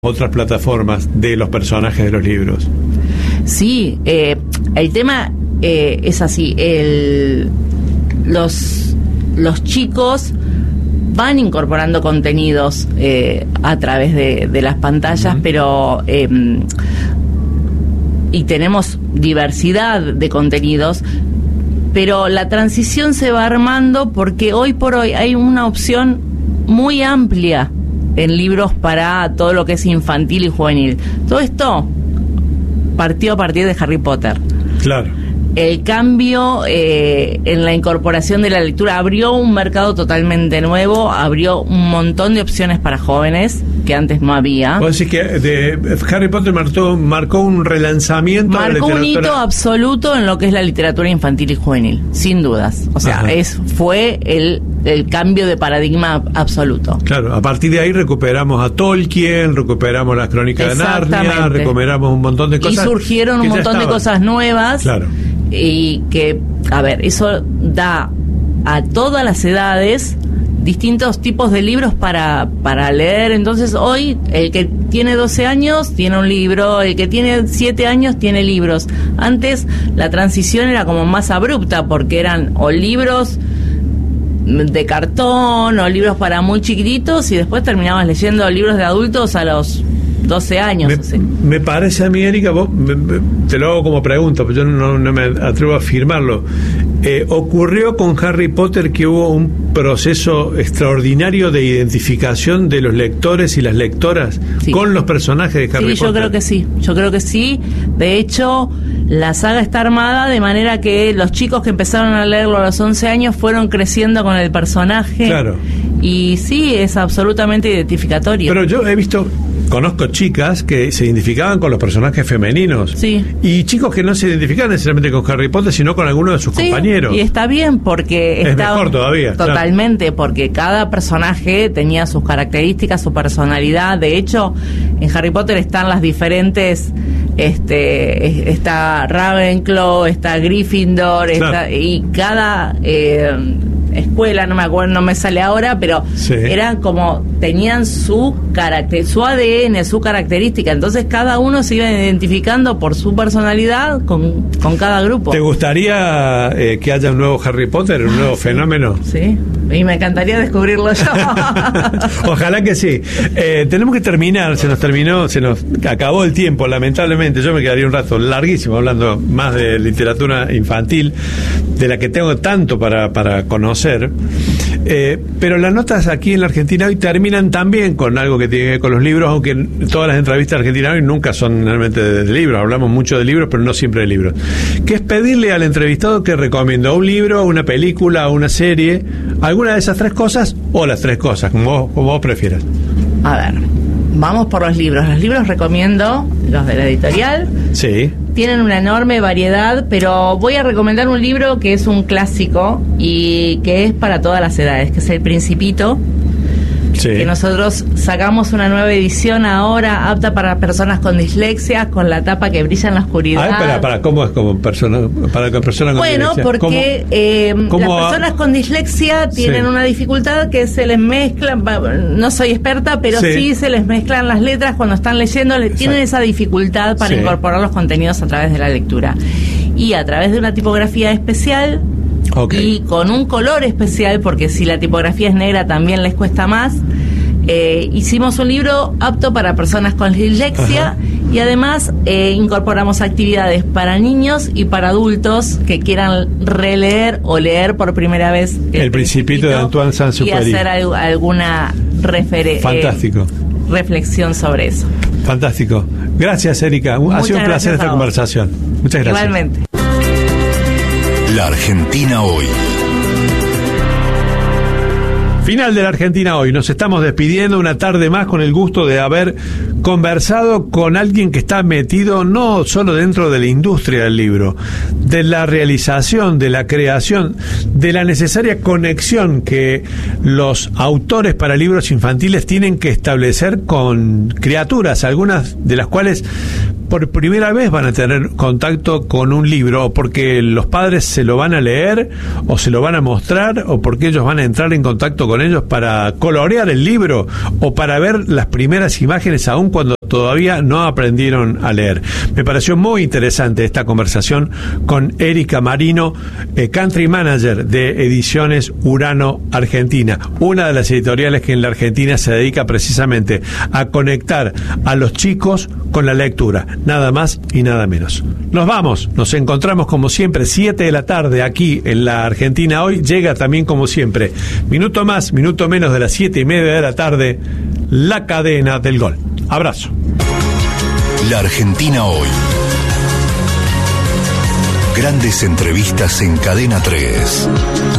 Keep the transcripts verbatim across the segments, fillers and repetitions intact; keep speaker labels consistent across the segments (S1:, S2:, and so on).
S1: otras plataformas de los personajes de los libros.
S2: Sí, eh, el tema eh, es así, el, los, los chicos van incorporando contenidos eh, a través de, de las pantallas, uh-huh. pero eh, y tenemos diversidad de contenidos, pero la transición se va armando porque hoy por hoy hay una opción muy amplia en libros para todo lo que es infantil y juvenil. Todo esto partió a partir de Harry Potter.
S1: Claro.
S2: El cambio eh, en la incorporación de la lectura abrió un mercado totalmente nuevo, abrió un montón de opciones para jóvenes que antes no había.
S1: Vos decís que de Harry Potter marcó, marcó un relanzamiento
S2: marcó
S1: de la literatura.
S2: Un hito absoluto en lo que es la literatura infantil y juvenil, sin dudas. O sea, es fue el, el cambio de paradigma absoluto.
S1: Claro, a partir de ahí recuperamos a Tolkien, recuperamos las Crónicas de Narnia, recuperamos un montón de cosas.
S2: Y surgieron un montón de cosas nuevas.
S1: Claro.
S2: Y que, a ver, eso da a todas las edades distintos tipos de libros para, para leer. Entonces hoy el que tiene doce años tiene un libro, el que tiene siete años tiene libros. Antes la transición era como más abrupta porque eran o libros de cartón o libros para muy chiquititos y después terminabas leyendo libros de adultos a los doce años.
S1: Me,
S2: sí.
S1: me parece a mí, Erika, vos, me, me, te lo hago como pregunta, pero yo no, no me atrevo a afirmarlo. Eh, ¿Ocurrió con Harry Potter que hubo un proceso extraordinario de identificación de los lectores y las lectoras sí. con los personajes de Harry
S2: sí,
S1: Potter?
S2: Yo creo que sí, yo creo que sí. De hecho, la saga está armada de manera que los chicos que empezaron a leerlo a los once años fueron creciendo con el personaje.
S1: Claro.
S2: Y sí, es absolutamente identificatorio.
S1: Pero yo he visto... Conozco chicas que se identificaban con los personajes femeninos
S2: sí.
S1: y chicos que no se identificaban necesariamente con Harry Potter, sino con alguno de sus
S2: sí,
S1: compañeros.
S2: Y está bien porque
S1: es
S2: está
S1: mejor todavía.
S2: Totalmente,
S1: claro.
S2: Porque cada personaje tenía sus características, su personalidad. De hecho, en Harry Potter están las diferentes... Este está Ravenclaw, está Gryffindor, claro. está, y cada eh, escuela, no me acuerdo, no me sale ahora, pero sí. eran como tenían su carácter, su A D N, su característica. Entonces cada uno se iba identificando por su personalidad con, con cada grupo.
S1: ¿Te gustaría eh, que haya un nuevo Harry Potter, un nuevo fenómeno?
S2: Sí, y me encantaría descubrirlo yo.
S1: Ojalá que sí. Eh, tenemos que terminar, se nos terminó, se nos acabó el tiempo, lamentablemente. Yo me quedaría un rato larguísimo hablando más de literatura infantil, de la que tengo tanto para, para conocer. Eh, pero las notas aquí en la Argentina hoy terminan también con algo que tiene que ver con los libros, aunque todas las entrevistas de Argentina hoy nunca son realmente de, de libros. Hablamos mucho de libros, pero no siempre de libros. Que es pedirle al entrevistado que recomienda un libro, una película, una serie, alguna de esas tres cosas o las tres cosas, como vos, como vos prefieras.
S2: A ver, vamos por los libros. Los libros recomiendo los de la editorial.
S1: Sí.
S2: Tienen una enorme variedad, pero voy a recomendar un libro que es un clásico y que es para todas las edades, que es El Principito. Sí. Que nosotros sacamos una nueva edición ahora apta para personas con dislexia, con la tapa que brilla en la oscuridad.
S1: Ah, espera, para ¿cómo es como persona para con personas con
S2: bueno,
S1: dislexia?
S2: Bueno, porque
S1: ¿Cómo,
S2: eh,
S1: cómo
S2: las personas con dislexia tienen sí. una dificultad que se les mezcla, no soy experta, pero sí, sí se les mezclan las letras cuando están leyendo, le, tienen esa dificultad para sí. incorporar los contenidos a través de la lectura. Y a través de una tipografía especial, okay. y con un color especial, porque si la tipografía es negra también les cuesta más. Eh, hicimos un libro apto para personas con dislexia. Ajá. Y además eh, incorporamos actividades para niños y para adultos que quieran releer o leer por primera vez
S1: El, el Principito de Antoine Saint-Exupéry y
S2: hacer al, alguna refere-
S1: Fantástico.
S2: Eh, reflexión sobre eso.
S1: Fantástico. Gracias, Erika. Muchas ha sido un placer esta conversación. Muchas gracias.
S2: Igualmente.
S3: La Argentina hoy.
S1: Final de la Argentina hoy. Nos estamos despidiendo una tarde más con el gusto de haber conversado con alguien que está metido no solo dentro de la industria del libro, de la realización, de la creación, de la necesaria conexión que los autores para libros infantiles tienen que establecer con criaturas, algunas de las cuales por primera vez van a tener contacto con un libro, o porque los padres se lo van a leer, o se lo van a mostrar, o porque ellos van a entrar en contacto con ellos para colorear el libro, o para ver las primeras imágenes aún cuando todavía no aprendieron a leer. Me pareció muy interesante esta conversación con Erika Marino, eh, Country Manager de Ediciones Urano Argentina, una de las editoriales que en la Argentina se dedica precisamente a conectar a los chicos con la lectura, nada más y nada menos. Nos vamos, nos encontramos como siempre, siete de la tarde aquí en la Argentina Hoy. Llega también como siempre, minuto más, minuto menos de las siete y media de la tarde, la cadena del gol. Abrazo.
S3: La Argentina Hoy. Grandes entrevistas en Cadena tres.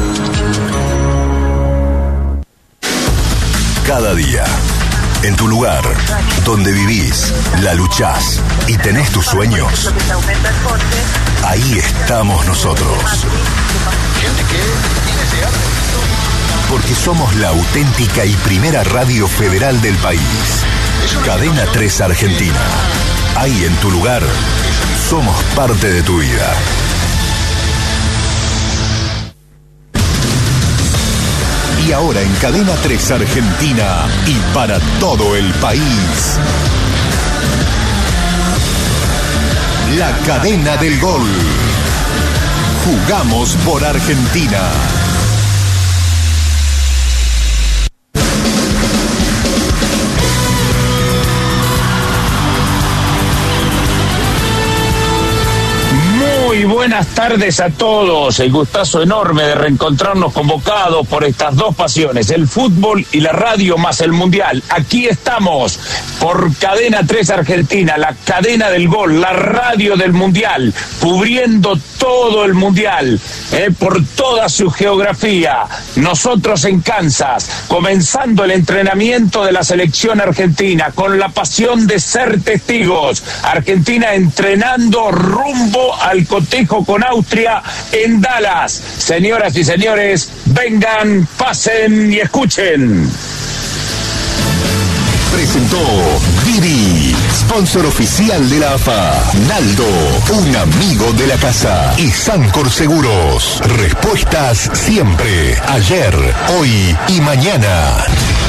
S3: Cada día, en tu lugar, donde vivís, la luchás y tenés tus sueños, ahí estamos nosotros. Porque somos la auténtica y primera radio federal del país. Cadena tres Argentina. Ahí en tu lugar, somos parte de tu vida. Y ahora en Cadena tres Argentina y para todo el país, la cadena del gol. Jugamos por Argentina.
S4: Muy buenas tardes a todos, el gustazo enorme de reencontrarnos convocados por estas dos pasiones, el fútbol y la radio más el mundial. Aquí estamos por Cadena tres Argentina, la cadena del gol, la radio del mundial, cubriendo todo el mundial, eh, por toda su geografía. Nosotros en Kansas, comenzando el entrenamiento de la selección argentina, con la pasión de ser testigos. Argentina entrenando rumbo al cotejo con Austria en Dallas. Señoras y señores, vengan, pasen y escuchen.
S3: Presentó Didi, sponsor oficial de la A F A. Naldo, un amigo de la casa. Y Sancor Seguros. Respuestas siempre, ayer, hoy y mañana.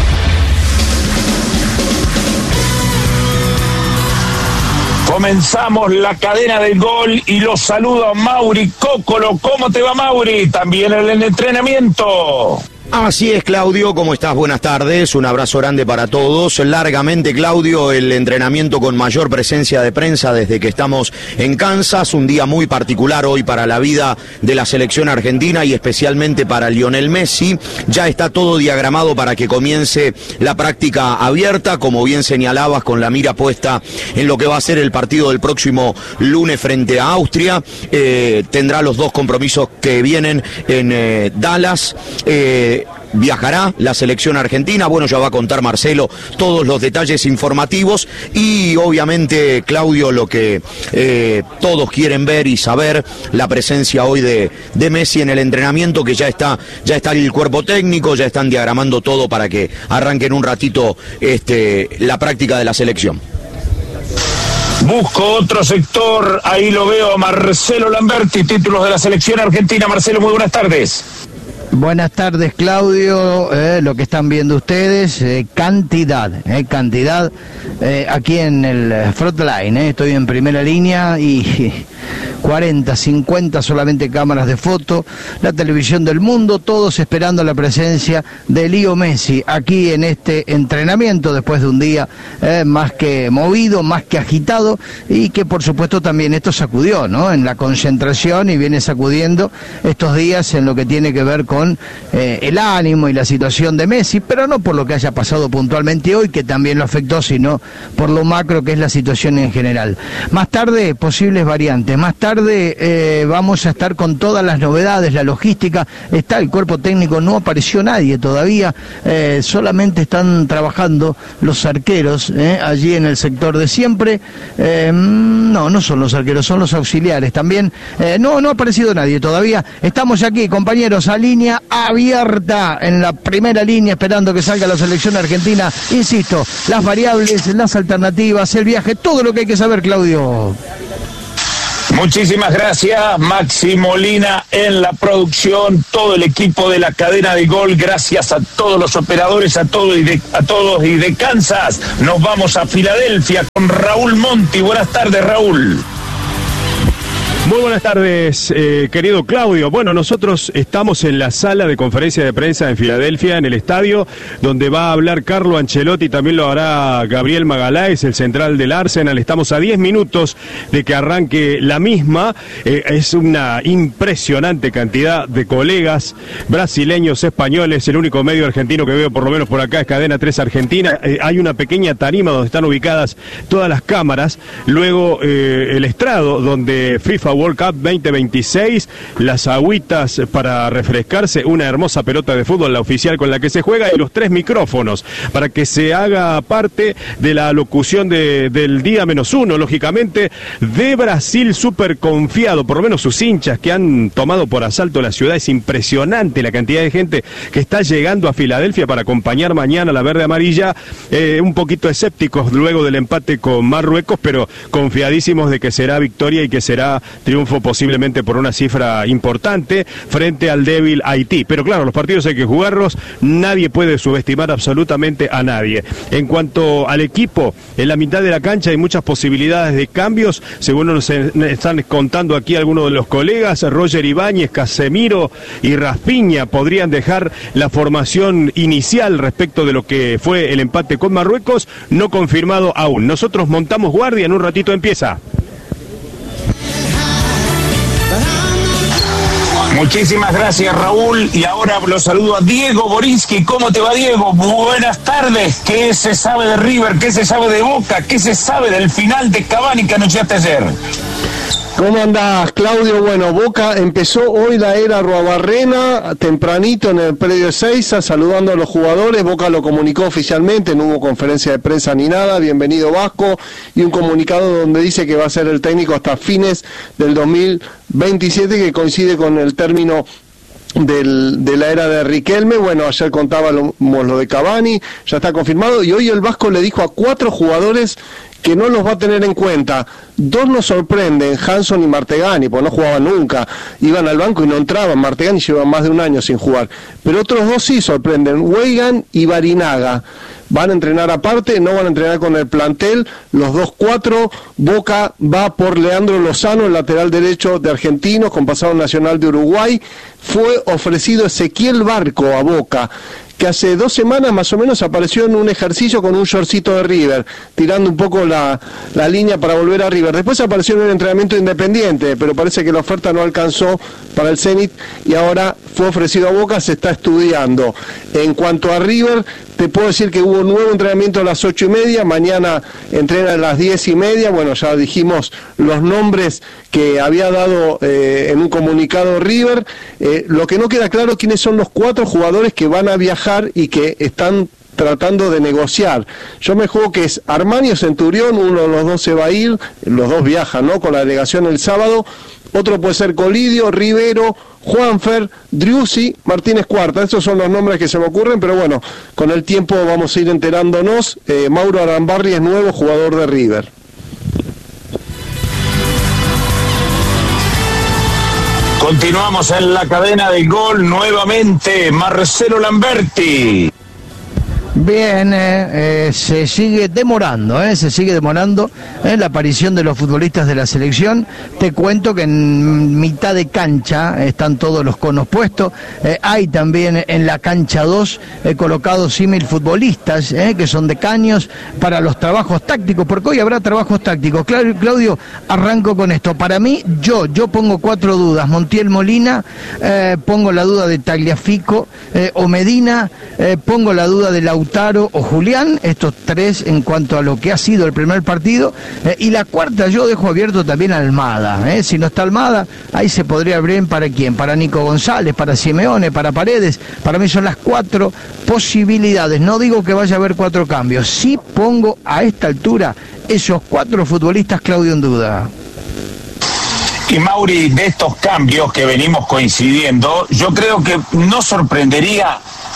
S4: Comenzamos la cadena del gol y los saludo a Mauri Cócolo. ¿Cómo te va, Mauri? También en el entrenamiento.
S5: Así es, Claudio, ¿cómo estás? Buenas tardes, un abrazo grande para todos. Largamente, Claudio, el entrenamiento con mayor presencia de prensa desde que estamos en Kansas, un día muy particular hoy para la vida de la selección argentina y especialmente para Lionel Messi. Ya está todo diagramado para que comience la práctica abierta, como bien señalabas, con la mira puesta en lo que va a ser el partido del próximo lunes frente a Austria. Eh, tendrá los dos compromisos que vienen en eh, Dallas. Eh, Viajará la selección argentina, bueno, ya va a contar Marcelo todos los detalles informativos y obviamente, Claudio, lo que eh, todos quieren ver y saber, la presencia hoy de, de Messi en el entrenamiento, que ya está, ya está el cuerpo técnico, ya están diagramando todo para que arranquen un ratito este, la práctica de la selección.
S4: Busco otro sector, ahí lo veo a Marcelo Lamberti, títulos de la selección argentina. Marcelo, muy buenas tardes.
S6: Buenas tardes, Claudio. Eh, lo que están viendo ustedes, eh, cantidad, eh, cantidad eh, aquí en el frontline. Eh, estoy en primera línea y cuarenta, cincuenta solamente cámaras de foto, la televisión del mundo, todos esperando la presencia de Leo Messi aquí en este entrenamiento después de un día eh, más que movido, más que agitado y que por supuesto también esto sacudió, ¿no? En la concentración y viene sacudiendo estos días en lo que tiene que ver con eh, el ánimo y la situación de Messi, pero no por lo que haya pasado puntualmente hoy, que también lo afectó, sino por lo macro que es la situación en general. Más tarde, posibles variantes, más tarde eh, vamos a estar con todas las novedades, la logística, está el cuerpo técnico, no apareció nadie todavía, eh, solamente están trabajando los arqueros eh, allí en el sector de siempre, eh, no, no son los arqueros, son los auxiliares también, eh, no, no ha aparecido nadie todavía, estamos aquí, compañeros, a línea abierta en la primera línea esperando que salga la selección argentina, insisto, las variables, las alternativas, el viaje, todo lo que hay que saber, Claudio.
S4: Muchísimas gracias, Maxi Molina en la producción, todo el equipo de la cadena de Gol, gracias a todos los operadores, a todos y de, a todos y de Kansas. Nos vamos a Filadelfia con Raúl Monti. Buenas tardes, Raúl.
S7: Muy buenas tardes, eh, querido Claudio. Bueno, nosotros estamos en la sala de conferencia de prensa en Filadelfia, en el estadio, donde va a hablar Carlo Ancelotti, también lo hará Gabriel Magaláes, el central del Arsenal. Estamos a diez minutos de que arranque la misma. Eh, es una impresionante cantidad de colegas brasileños, españoles. El único medio argentino que veo, por lo menos por acá, es Cadena tres Argentina. Eh, hay una pequeña tarima donde están ubicadas todas las cámaras. Luego eh, el estrado, donde FIFA World Cup veinte veintiséis, las agüitas para refrescarse, una hermosa pelota de fútbol, la oficial con la que se juega, y los tres micrófonos para que se haga parte de la locución de, del día menos uno, lógicamente, de Brasil, súper confiado, por lo menos sus hinchas que han tomado por asalto la ciudad. Es impresionante la cantidad de gente que está llegando a Filadelfia para acompañar mañana la verde amarilla, eh, un poquito escépticos luego del empate con Marruecos, pero confiadísimos de que será victoria y que será triunfo posiblemente por una cifra importante frente al débil Haití. Pero claro, los partidos hay que jugarlos, nadie puede subestimar absolutamente a nadie. En cuanto al equipo, en la mitad de la cancha hay muchas posibilidades de cambios, según nos están contando aquí algunos de los colegas. Roger Ibáñez, Casemiro y Rafinha podrían dejar la formación inicial respecto de lo que fue el empate con Marruecos, no confirmado aún. Nosotros montamos guardia, en un ratito empieza.
S4: Muchísimas gracias, Raúl, y ahora lo saludo a Diego Borinsky. ¿Cómo te va, Diego? Buenas tardes. ¿Qué se sabe de River? ¿Qué se sabe de Boca? ¿Qué se sabe del final de Cavani que anunciaste ayer?
S8: ¿Cómo andás, Claudio? Bueno, Boca empezó hoy la era Arruabarrena, tempranito en el predio de Seiza, saludando a los jugadores. Boca lo comunicó oficialmente, no hubo conferencia de prensa ni nada. Bienvenido, Vasco, y un comunicado donde dice que va a ser el técnico hasta fines del dos mil veintisiete, que coincide con el término Del, de la era de Riquelme. Bueno, ayer contábamos lo de Cavani, ya está confirmado, y hoy el Vasco le dijo a cuatro jugadores que no los va a tener en cuenta. Dos nos sorprenden, Hanson y Martegani, porque no jugaban nunca, iban al banco y no entraban. Martegani lleva más de un año sin jugar, pero otros dos sí sorprenden, Weigan y Barinaga. Van a entrenar aparte, no van a entrenar con el plantel, los dos cuatro. Boca va por Leandro Lozano, el lateral derecho de Argentinos, con pasado nacional de Uruguay. Fue ofrecido Ezequiel Barco a Boca, que hace dos semanas más o menos apareció en un ejercicio con un shortcito de River, tirando un poco la, la línea para volver a River. Después apareció en un entrenamiento independiente, pero parece que la oferta no alcanzó para el Zenit y ahora fue ofrecido a Boca, se está estudiando. En cuanto a River, te puedo decir que hubo un nuevo entrenamiento a las ocho y media, mañana entrena a las diez y media. Bueno, ya dijimos los nombres que había dado eh, en un comunicado River. Eh, lo que no queda claro quiénes son los cuatro jugadores que van a viajar y que están tratando de negociar. Yo me juego que es Armani o Centurión, uno de los dos se va a ir, los dos viajan, ¿no?, con la delegación el sábado. Otro puede ser Colidio, Rivero, Juanfer, Driussi, Martínez Cuarta. Esos son los nombres que se me ocurren, pero bueno, con el tiempo vamos a ir enterándonos. Eh, Mauro Arambarri es nuevo jugador de River.
S4: Continuamos en la cadena del Gol nuevamente, Marcelo Lamberti.
S6: Bien, eh, eh, se sigue demorando, eh, se sigue demorando eh, la aparición de los futbolistas de la selección. Te cuento que en mitad de cancha están todos los conos puestos. Eh, hay también en la cancha dos eh, colocados símil futbolistas eh, que son de caños para los trabajos tácticos, porque hoy habrá trabajos tácticos. Claudio, Claudio, arranco con esto. Para mí, yo, yo pongo cuatro dudas. Montiel Molina, eh, pongo la duda de Tagliafico eh, o Medina, eh, pongo la duda de Lautaro o Julián, estos tres en cuanto a lo que ha sido el primer partido, eh, y la cuarta yo dejo abierto también a Almada, eh. Si no está Almada, ahí se podría abrir para quién, para Nico González, para Simeone, para Paredes. Para mí son las cuatro posibilidades. No digo que vaya a haber cuatro cambios, sí pongo a esta altura esos cuatro futbolistas, Claudio, en duda.
S4: Y Mauri, de estos cambios que venimos coincidiendo, yo creo que no sorprendería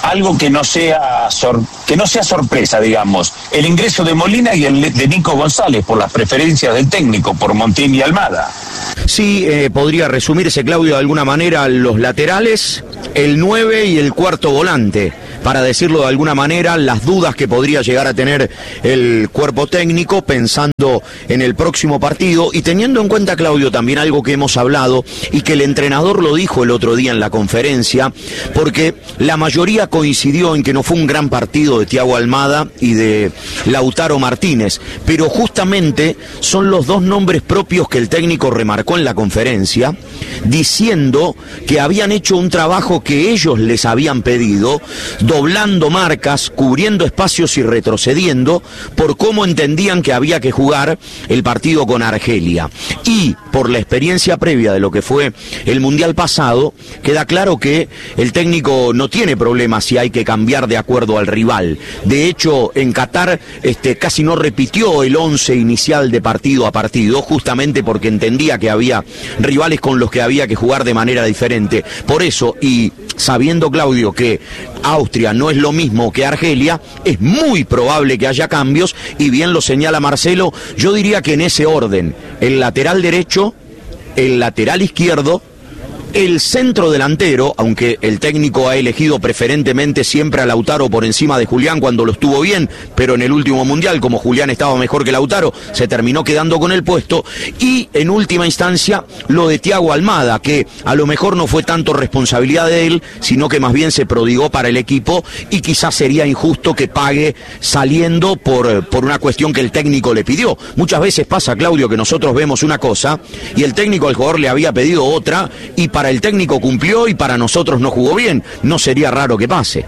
S4: algo que no sea sor, que no sea sorpresa, digamos, el ingreso de Molina y el de Nico González por las preferencias del técnico, por Montiel y Almada.
S5: Sí, eh, podría resumirse, Claudio, de alguna manera, los laterales, el nueve y el cuarto volante, para decirlo de alguna manera, las dudas que podría llegar a tener el cuerpo técnico pensando en el próximo partido y teniendo en cuenta, Claudio, también algo que hemos hablado y que el entrenador lo dijo el otro día en la conferencia, porque la mayoría coincidió en que no fue un gran partido de Thiago Almada y de Lautaro Martínez, pero justamente son los dos nombres propios que el técnico remarcó en la conferencia, diciendo que habían hecho un trabajo que ellos les habían pedido, doblando marcas, cubriendo espacios y retrocediendo por cómo entendían que había que jugar el partido con Argelia. Y por la experiencia previa de lo que fue el Mundial pasado, queda claro que el técnico no tiene problemas si hay que cambiar de acuerdo al rival. De hecho, en Qatar este, casi no repitió el once inicial de partido a partido, justamente porque entendía que había rivales con los que había que jugar de manera diferente. Por eso, y sabiendo, Claudio, que Austria no es lo mismo que Argelia, es muy probable que haya cambios, y bien lo señala Marcelo, yo diría que en ese orden: el lateral derecho, el lateral izquierdo, el centro delantero, aunque el técnico ha elegido preferentemente siempre a Lautaro por encima de Julián cuando lo estuvo bien, pero en el último Mundial, como Julián estaba mejor que Lautaro, se terminó quedando con el puesto, y en última instancia lo de Thiago Almada, que a lo mejor no fue tanto responsabilidad de él, sino que más bien se prodigó para el equipo, y quizás sería injusto que pague saliendo por, por una cuestión que el técnico le pidió. Muchas veces pasa, Claudio, que nosotros vemos una cosa y el técnico al jugador le había pedido otra, y para el técnico cumplió y para nosotros no jugó bien. No sería raro que pase.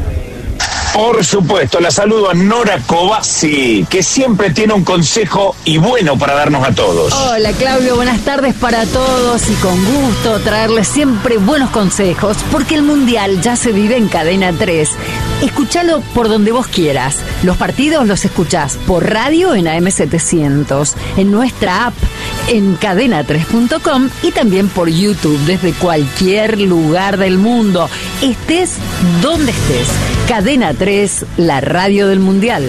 S4: Por supuesto, la saludo a Nora Cobasi, que siempre tiene un consejo y bueno para darnos a todos.
S9: Hola Claudio, buenas tardes para todos, y con gusto traerles siempre buenos consejos, porque el Mundial ya se vive en Cadena tres. Escúchalo por donde vos quieras. Los partidos los escuchás por radio en A M setecientos, en nuestra app, en cadena tres punto com y también por YouTube desde cualquier lugar del mundo. Estés donde estés. Cadena tres, la radio del Mundial.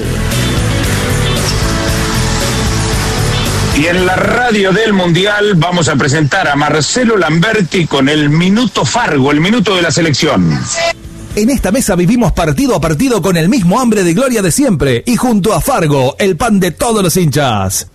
S4: Y en la radio del Mundial vamos a presentar a Marcelo Lamberti con el Minuto Fargo, el minuto de la selección.
S10: En esta mesa vivimos partido a partido con el mismo hambre de gloria de siempre, y junto a Fargo, el pan de todos los hinchas.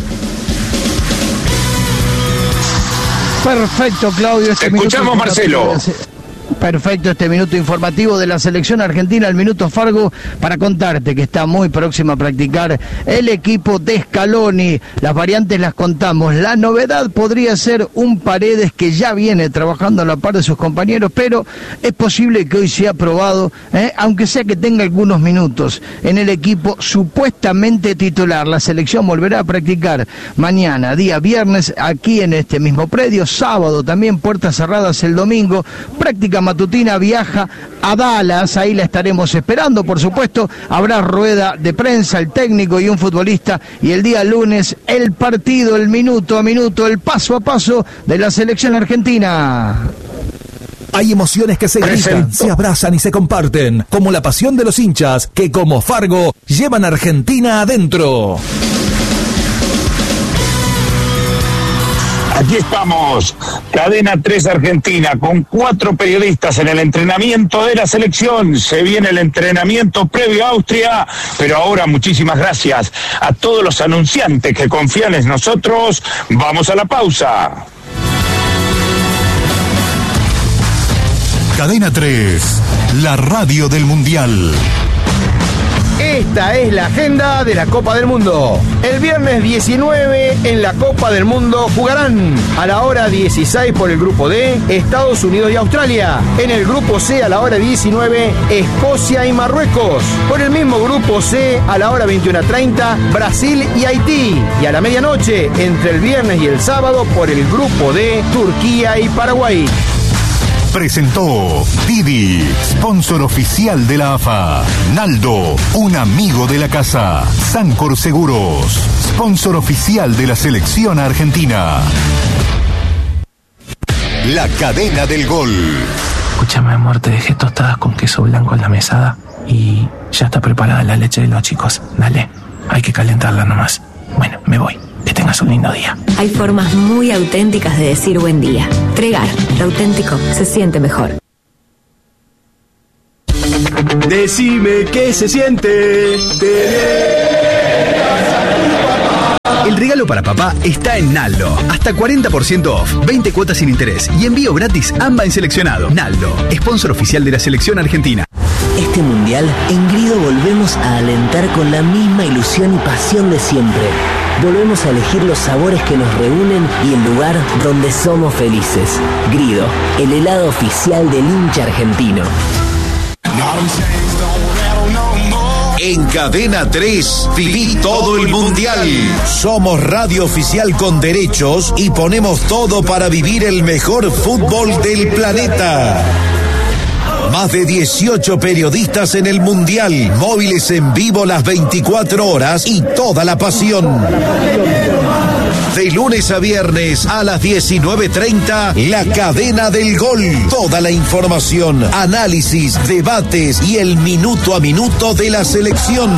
S6: Perfecto, Claudio. Este
S4: Escuchamos, Marcelo.
S6: Perfecto, este minuto informativo de la selección argentina, el Minuto Fargo, para contarte que está muy próximo a practicar el equipo de Scaloni. Las variantes las contamos. La novedad podría ser un Paredes que ya viene trabajando a la par de sus compañeros, pero es posible que hoy sea probado, ¿eh? aunque sea que tenga algunos minutos en el equipo supuestamente titular. La selección volverá a practicar mañana, día viernes, aquí en este mismo predio. Sábado también, puertas cerradas el domingo. Práctica matutina, viaja a Dallas, ahí la estaremos esperando, por supuesto. Habrá rueda de prensa, el técnico y un futbolista, y el día lunes el partido, el minuto a minuto, el paso a paso de la selección argentina.
S10: Hay emociones que se gritan, se abrazan y se comparten, como la pasión de los hinchas que, como Fargo, llevan a Argentina adentro.
S4: Aquí estamos, Cadena tres Argentina, con cuatro periodistas en el entrenamiento de la selección. Se viene el entrenamiento previo a Austria, pero ahora muchísimas gracias a todos los anunciantes que confían en nosotros. Vamos a la pausa.
S3: Cadena tres, la radio del Mundial.
S11: Esta es la agenda de la Copa del Mundo. El viernes diecinueve en la Copa del Mundo jugarán a la hora dieciséis por el grupo D, Estados Unidos y Australia. En el grupo C a la hora diecinueve, Escocia y Marruecos. Por el mismo grupo C a la hora veintiuno treinta, Brasil y Haití. Y a la medianoche, entre el viernes y el sábado, por el grupo D, Turquía y Paraguay.
S3: Presentó Didi, sponsor oficial de la A F A. Naldo, un amigo de la casa. Sancor Seguros, sponsor oficial de la selección argentina. La cadena del gol.
S12: Escúchame, amor, te dejé tostadas con queso blanco en la mesada y ya está preparada la leche de los chicos. Dale, hay que calentarla nomás. Bueno, me voy. Que tengas un lindo día.
S13: Hay formas muy auténticas de decir buen día. Tregar, lo auténtico se siente mejor.
S14: Decime qué se siente El regalo para papá está en Naldo. Hasta cuarenta por ciento off, veinte cuotas sin interés y envío gratis AMBA en seleccionado. Naldo, sponsor oficial de la selección argentina.
S15: Este mundial, en Grido volvemos a alentar con la misma ilusión y pasión de siempre. Volvemos a elegir los sabores que nos reúnen y el lugar donde somos felices. Grido, el helado oficial del hincha argentino.
S3: En Cadena tres, viví todo el mundial. Somos radio oficial con derechos y ponemos todo para vivir el mejor fútbol del planeta. Más de dieciocho periodistas en el mundial, móviles en vivo las veinticuatro horas y toda la pasión. De lunes a viernes a las diecinueve treinta, La Cadena del Gol. Toda la información, análisis, debates y el minuto a minuto de la selección.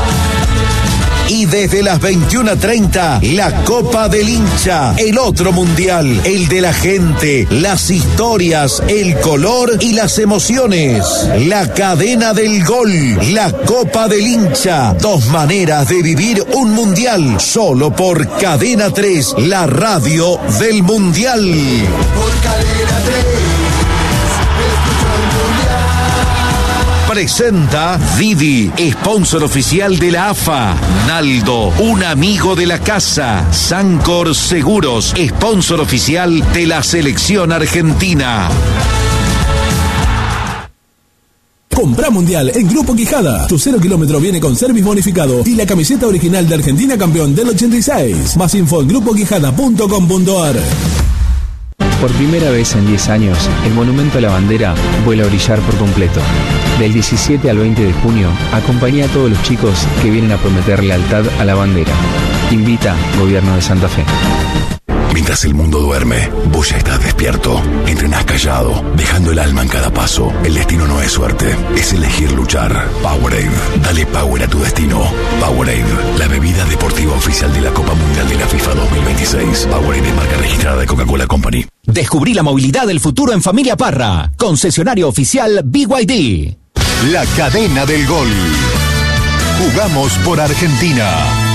S3: Y desde las veintiuna treinta, la Copa del Hincha, el otro mundial, el de la gente, las historias, el color y las emociones. La Cadena del Gol, la Copa del Hincha, dos maneras de vivir un mundial, solo por Cadena tres, la radio del mundial. Por Cadena tres. Presenta Didi, sponsor oficial de la A F A. Naldo, un amigo de la casa. Sancor Seguros, sponsor oficial de la selección argentina.
S16: Compra Mundial en Grupo Quijada. Tu cero kilómetro viene con service bonificado y la camiseta original de Argentina campeón del ochenta y seis. Más info en grupo quijada punto com punto a r.
S17: Por primera vez en diez años, el Monumento a la Bandera vuelve a brillar por completo. Del diecisiete al veinte de junio, acompaña a todos los chicos que vienen a prometer lealtad a la bandera. Invita Gobierno de Santa Fe.
S3: Mientras el mundo duerme, vos ya estás despierto. Entrenás callado, dejando el alma en cada paso. El destino no es suerte, es elegir luchar. Powerade, dale power a tu destino. Powerade, la bebida deportiva oficial de la Copa Mundial de la FIFA dos mil veintiséis. Powerade es marca registrada de Coca-Cola Company.
S18: Descubrí la movilidad del futuro en Familia Parra. Concesionario oficial B Y D.
S3: La Cadena del Gol. Jugamos por Argentina.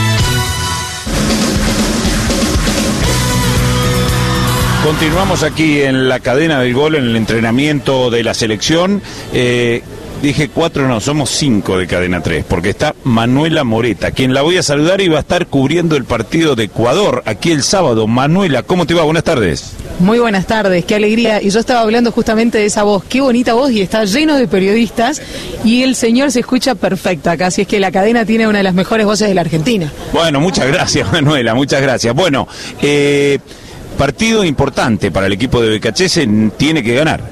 S4: Continuamos aquí en la Cadena del Gol, en el entrenamiento de la selección. Eh, dije cuatro, no, somos cinco de Cadena tres, porque está Manuela Moreta, quien la voy a saludar y va a estar cubriendo el partido de Ecuador aquí el sábado. Manuela, ¿cómo te va? Buenas tardes.
S19: Muy buenas tardes, qué alegría. Y yo estaba hablando justamente de esa voz, qué bonita voz, y está lleno de periodistas, y el señor se escucha perfecto acá, así es que la cadena tiene una de las mejores voces de la Argentina.
S4: Bueno, muchas gracias, Manuela, muchas gracias. Bueno, eh... partido importante para el equipo de B K H S, tiene que ganar.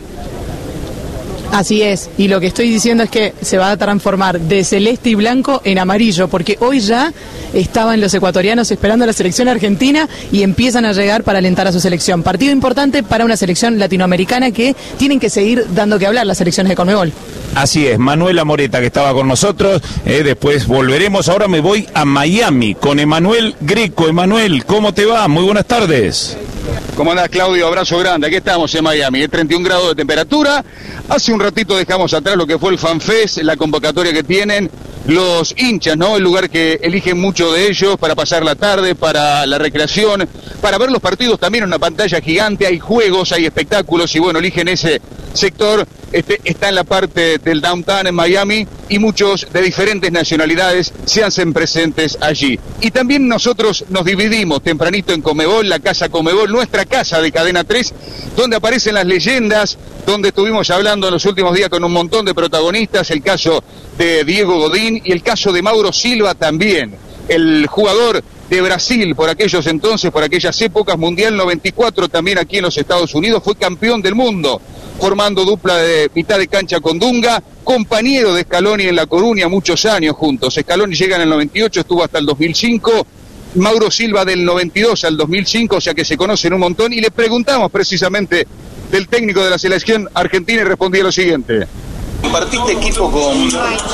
S19: Así es, y lo que estoy diciendo es que se va a transformar de celeste y blanco en amarillo, porque hoy ya estaban los ecuatorianos esperando a la selección argentina y empiezan a llegar para alentar a su selección. Partido importante para una selección latinoamericana que tienen que seguir dando que hablar las selecciones de Conmebol.
S4: Así es, Manuela Moreta que estaba con nosotros, eh, después volveremos. Ahora me voy a Miami con Emanuel Greco. Emanuel, ¿cómo te va? Muy buenas tardes.
S20: ¿Cómo andás, Claudio? Abrazo grande. Aquí estamos en Miami, treinta y un grados de temperatura. Hace un ratito dejamos atrás lo que fue el FanFest, la convocatoria que tienen los hinchas, ¿no? El lugar que eligen muchos de ellos para pasar la tarde, para la recreación, para ver los partidos también en una pantalla gigante. Hay juegos, hay espectáculos y bueno, eligen ese sector. Este, está en la parte del downtown en Miami y muchos de diferentes nacionalidades se hacen presentes allí. Y también nosotros nos dividimos tempranito en Conmebol, la casa Conmebol, nuestra casa de Cadena tres, donde aparecen las leyendas, donde estuvimos hablando en los últimos días con un montón de protagonistas, el caso de Diego Godín y el caso de Mauro Silva también, el jugador de Brasil por aquellos entonces, por aquellas épocas, Mundial noventa y cuatro también aquí en los Estados Unidos, fue campeón del mundo, formando dupla de mitad de cancha con Dunga, compañero de Scaloni en La Coruña, muchos años juntos. Scaloni llega en el noventa y ocho, estuvo hasta el dos mil cinco, Mauro Silva del noventa y dos al dos mil cinco, o sea que se conocen un montón, y le preguntamos precisamente del técnico de la selección argentina y respondía lo siguiente.
S4: Compartiste equipo con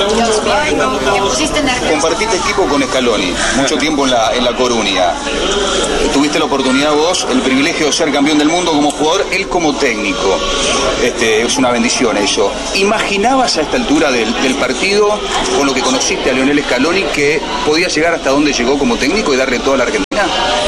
S4: compartiste equipo con Scaloni mucho tiempo en la en la Coruña. Tuviste la oportunidad vos, el privilegio de ser campeón del mundo como jugador, él como técnico. Este, es una bendición eso. ¿Imaginabas a esta altura del, del partido, con lo que conociste a Lionel Scaloni, que podía llegar hasta donde llegó como técnico y darle toda la Argentina?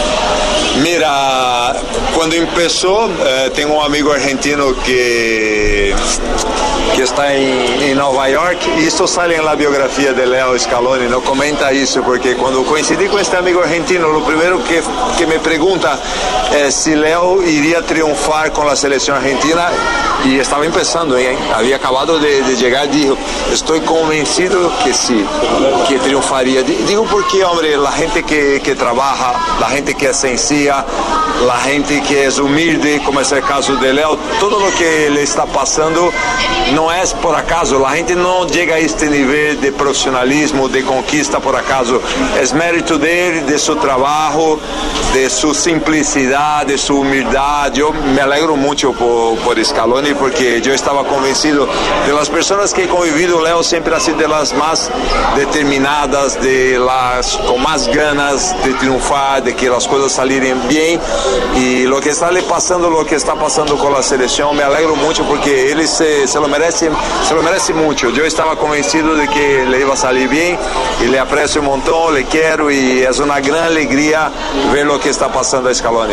S21: Mira, cuando empezó, eh, tengo un amigo argentino que, que está en, en Nueva York, y esto sale en la biografía de Leo Scaloni, no comenta eso, porque cuando coincidí con este amigo argentino, lo primero que, que me pregunta es si Leo iría a triunfar con la selección argentina, y estaba empezando, ¿eh? Había acabado de, de llegar, dijo, estoy convencido que sí, que triunfaría. Digo porque, hombre, la gente que, que trabaja, la gente que es sencilla, la gente que es humilde, como es el caso de Leo, todo lo que le está pasando no es por acaso. La gente no llega a este nivel de profesionalismo, de conquista por acaso. Es mérito de él, de su trabajo, de su simplicidad, de su humildad. Yo me alegro mucho por, por Scaloni, porque yo estaba convencido de las personas que he convivido. Leo siempre ha sido de las más determinadas, de las con más ganas de triunfar, de que las cosas salieran bien, y lo que está le pasando, lo que está pasando con la selección, me alegro mucho porque él se, se lo merece, se lo merece mucho. Yo estaba convencido de que le iba a salir bien, y le aprecio un montón, le quiero, y es una gran alegría ver lo que está pasando a Scaloni.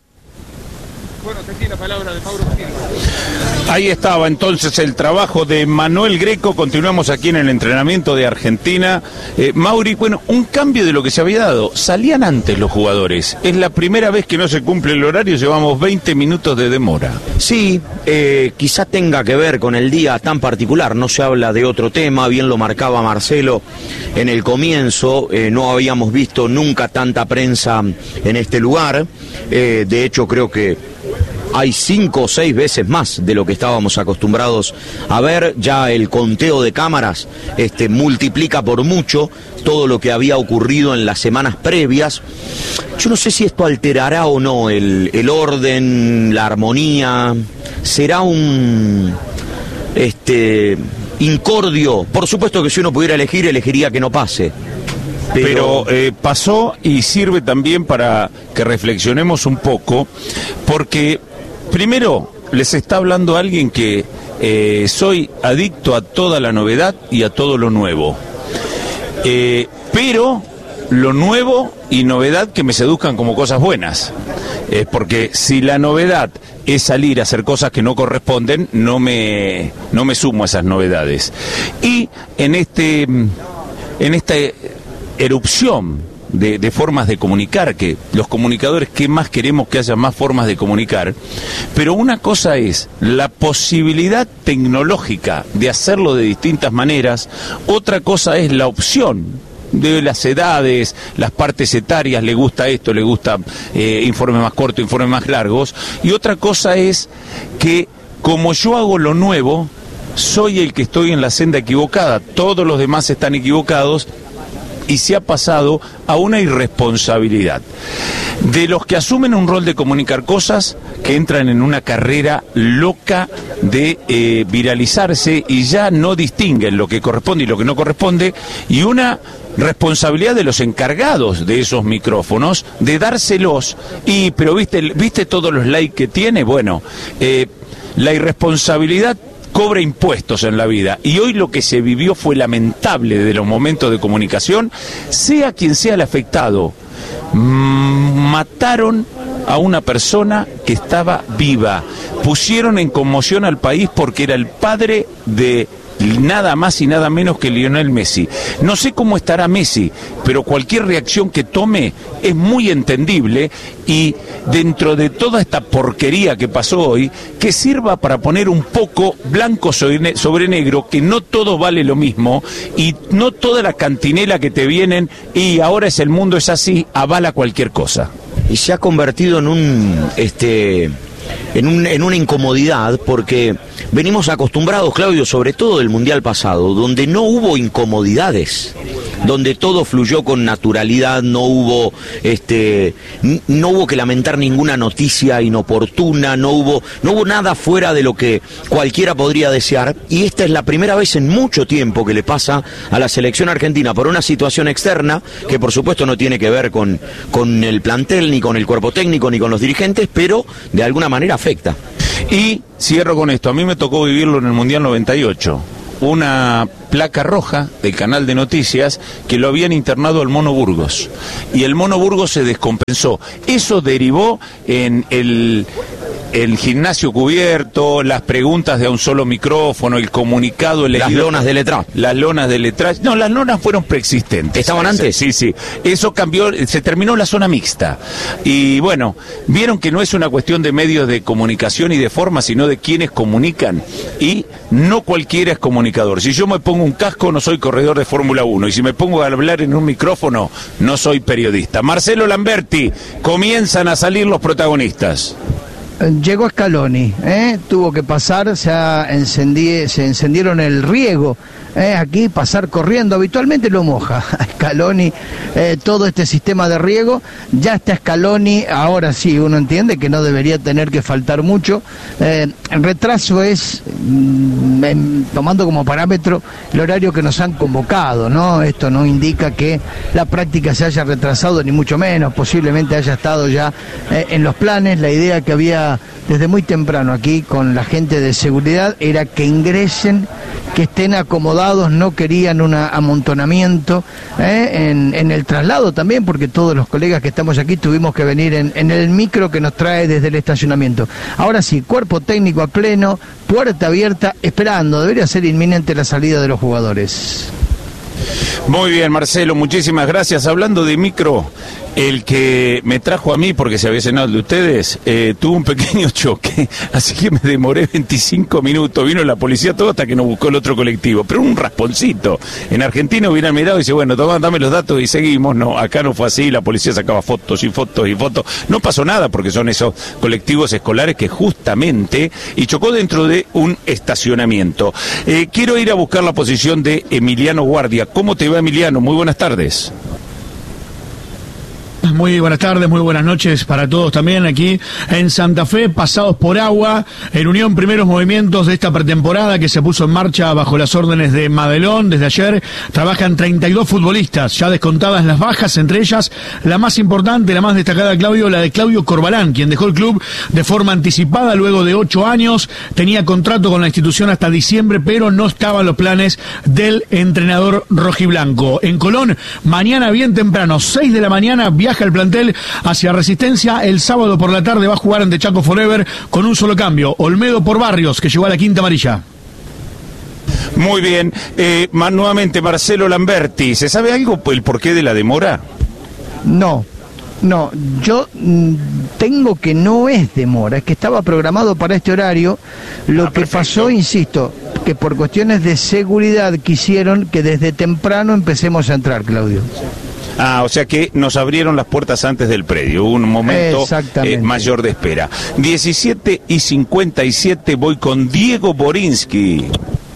S20: Bueno, te tiene la palabra de Mauro Martínez.
S4: Ahí estaba entonces el trabajo de Manuel Greco. Continuamos aquí en el entrenamiento de Argentina. Eh, Mauri, bueno, un cambio de lo que se había dado. Salían antes los jugadores. Es la primera vez que no se cumple el horario, llevamos veinte minutos de demora.
S5: Sí, eh, quizá tenga que ver con el día tan particular. No se habla de otro tema, bien lo marcaba Marcelo en el comienzo. Eh, no habíamos visto nunca tanta prensa en este lugar. Eh, de hecho, creo que hay cinco o seis veces más de lo que estábamos acostumbrados a ver. Ya el conteo de cámaras este, multiplica por mucho todo lo que había ocurrido en las semanas previas. Yo no sé si esto alterará o no el, el orden, la armonía. Será un este incordio. Por supuesto que si uno pudiera elegir, elegiría que no pase.
S4: Pero, Pero eh, pasó, y sirve también para que reflexionemos un poco, porque primero les está hablando alguien que eh, soy adicto a toda la novedad y a todo lo nuevo. Eh, pero lo nuevo y novedad que me seduzcan como cosas buenas. Eh, porque si la novedad es salir a hacer cosas que no corresponden, no me, no me sumo a esas novedades. Y en este, en esta erupción de, de formas de comunicar, que los comunicadores, ¿qué más queremos? Que haya más formas de comunicar. Pero una cosa es la posibilidad tecnológica de hacerlo de distintas maneras, otra cosa es la opción de las edades, las partes etarias, le gusta esto, le gusta eh, informes más cortos, informes más largos, y otra cosa es que como yo hago lo nuevo, soy el que estoy en la senda equivocada, todos los demás están equivocados, y se ha pasado a una irresponsabilidad de los que asumen un rol de comunicar cosas, que entran en una carrera loca de eh, viralizarse y ya no distinguen lo que corresponde y lo que no corresponde, y una responsabilidad de los encargados de esos micrófonos de dárselos. Y pero viste viste todos los likes que tiene. Bueno, eh, la irresponsabilidad cobra impuestos en la vida, y hoy lo que se vivió fue lamentable de los momentos de comunicación, sea quien sea el afectado. Mm, mataron a una persona que estaba viva, pusieron en conmoción al país porque era el padre de nada más y nada menos que Lionel Messi. No sé cómo estará Messi, pero cualquier reacción que tome es muy entendible, y dentro de toda esta porquería que pasó hoy, que sirva para poner un poco blanco sobre, sobre negro, que no todo vale lo mismo, y no toda la cantinela que te vienen y ahora es el mundo es así, avala cualquier cosa.
S5: Y se ha convertido en un este en un, en una incomodidad, porque venimos acostumbrados, Claudio, sobre todo del Mundial pasado, donde no hubo incomodidades. donde todo fluyó con naturalidad, no hubo este no hubo que lamentar ninguna noticia inoportuna, no hubo no hubo nada fuera de lo que cualquiera podría desear, y esta es la primera vez en mucho tiempo que le pasa a la selección argentina por una situación externa que por supuesto no tiene que ver con, con el plantel, ni con el cuerpo técnico, ni con los dirigentes, pero de alguna manera afecta.
S2: Y cierro con esto, a mí me tocó vivirlo en el Mundial noventa y ocho, una placa roja del canal de noticias que lo habían internado al Mono Burgos, y el Mono Burgos se descompensó. Eso derivó en el... el gimnasio cubierto, las preguntas de a un solo micrófono, el comunicado elegido.
S5: Las lonas de letra.
S2: Las lonas de letra. No, las lonas fueron preexistentes.
S5: ¿Estaban antes?
S2: Sí, sí. Eso cambió, se terminó la zona mixta. Y bueno, vieron que no es una cuestión de medios de comunicación y de forma, sino de quienes comunican. Y no cualquiera es comunicador. Si yo me pongo un casco, no soy corredor de Fórmula uno. Y si me pongo a hablar en un micrófono, no soy periodista. Marcelo Lamberti, comienzan a salir los protagonistas.
S6: Llegó Scaloni, ¿eh? Tuvo que pasar, se, encendí, se encendieron el riego, ¿eh? Aquí pasar corriendo, habitualmente lo moja Scaloni, eh, todo este sistema de riego, ya está Scaloni, ahora sí, uno entiende que no debería tener que faltar mucho, eh, el retraso es, mm, tomando como parámetro el horario que nos han convocado, ¿no? Esto no indica que la práctica se haya retrasado, ni mucho menos, posiblemente haya estado ya eh, en los planes. La idea que había desde muy temprano aquí con la gente de seguridad era que ingresen, que estén acomodados, no querían un amontonamiento ¿eh? en, en el traslado también, porque todos los colegas que estamos aquí tuvimos que venir en, en el micro que nos trae desde el estacionamiento. Ahora sí, cuerpo técnico a pleno, puerta abierta, esperando, debería ser inminente la salida de los jugadores.
S2: Muy bien, Marcelo, muchísimas gracias. Hablando de micro, el que me trajo a mí, porque se había cenado de ustedes, eh, tuvo un pequeño choque, así que me demoré veinticinco minutos, vino la policía todo hasta que nos buscó el otro colectivo, pero un rasponcito. En Argentina hubieran mirado y dice, bueno, toma, dame los datos y seguimos. No, acá no fue así, la policía sacaba fotos y fotos y fotos. No pasó nada porque son esos colectivos escolares que justamente, y chocó dentro de un estacionamiento. Eh, quiero ir a buscar la posición de Emiliano Guardia. ¿Cómo te va, Emiliano? Muy buenas tardes.
S22: Muy buenas tardes, muy buenas noches para todos también aquí en Santa Fe, pasados por agua, en unión primeros movimientos de esta pretemporada que se puso en marcha bajo las órdenes de Madelón. Desde ayer trabajan treinta y dos futbolistas, ya descontadas las bajas, entre ellas la más importante, la más destacada, Claudio, la de Claudio Corbalán, quien dejó el club de forma anticipada luego de ocho años, tenía contrato con la institución hasta diciembre, pero no estaban los planes del entrenador rojiblanco. En Colón, mañana bien temprano, seis de la mañana, viaja el plantel hacia Resistencia. El sábado por la tarde va a jugar ante Chaco Forever con un solo cambio, Olmedo por Barrios, que llegó a la quinta amarilla.
S2: Muy bien, eh, nuevamente Marcelo Lamberti, ¿se sabe algo el porqué de la demora?
S6: No, no, yo mm, tengo que no es demora, es que estaba programado para este horario. Lo ah, que perfecto. pasó, insisto, que por cuestiones de seguridad quisieron que desde temprano empecemos a entrar, Claudio.
S2: Ah, o sea que nos abrieron las puertas antes del predio, un momento eh, mayor de espera. diecisiete y cincuenta y siete, voy con Diego Borinsky.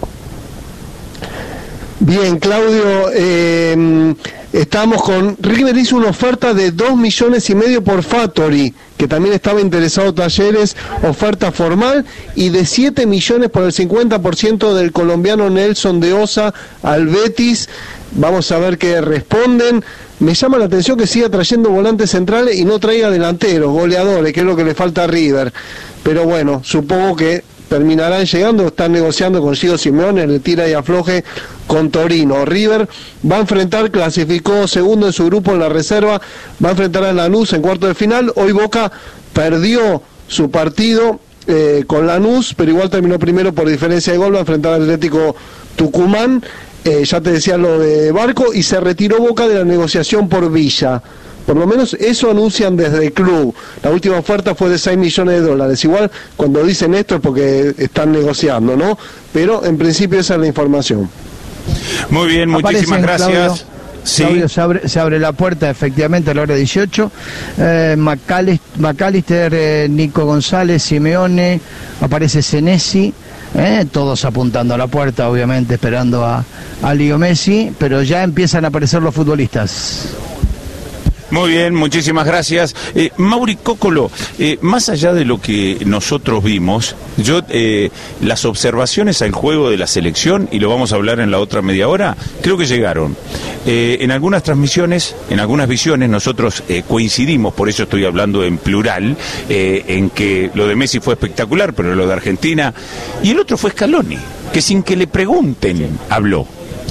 S8: Bien, Claudio, eh, estamos con... River hizo una oferta de dos millones y medio por Fattori, que también estaba interesado Talleres, oferta formal, y de siete millones por el cincuenta por ciento del colombiano Nelson de Osa al Betis. Vamos a ver qué responden. Me llama la atención que siga trayendo volantes centrales y no traiga delanteros, goleadores, que es lo que le falta a River. Pero bueno, supongo que terminarán llegando, están negociando con Gio Simeone, le tira y afloje con Torino. River va a enfrentar, clasificó segundo en su grupo en la reserva, va a enfrentar a Lanús en cuarto de final. Hoy Boca perdió su partido eh, con Lanús, pero igual terminó primero por diferencia de gol, va a enfrentar al Atlético Tucumán. Eh, ya te decía lo de Barco, y se retiró Boca de la negociación por Villa. Por lo menos eso anuncian desde el club. La última oferta fue de seis millones de dólares. Igual cuando dicen esto es porque están negociando, ¿no? Pero en principio esa es la información.
S2: Muy bien, muchísimas gracias.
S6: Claudio, sí. Claudio, se abre, se abre la puerta efectivamente a la hora dieciocho. Eh, McAllister, McAllister eh, Nico González, Simeone, aparece Senesi. ¿eh? Todos apuntando a la puerta, obviamente, esperando a, a Leo Messi, pero ya empiezan a aparecer los futbolistas.
S2: Muy bien, muchísimas gracias. Eh, Mauri Cócolo, eh, más allá de lo que nosotros vimos, yo eh, las observaciones al juego de la selección, y lo vamos a hablar en la otra media hora, creo que llegaron. Eh, en algunas transmisiones, en algunas visiones, nosotros eh, coincidimos, por eso estoy hablando en plural, eh, en que lo de Messi fue espectacular, pero lo de Argentina, y el otro fue Scaloni, que sin que le pregunten, habló.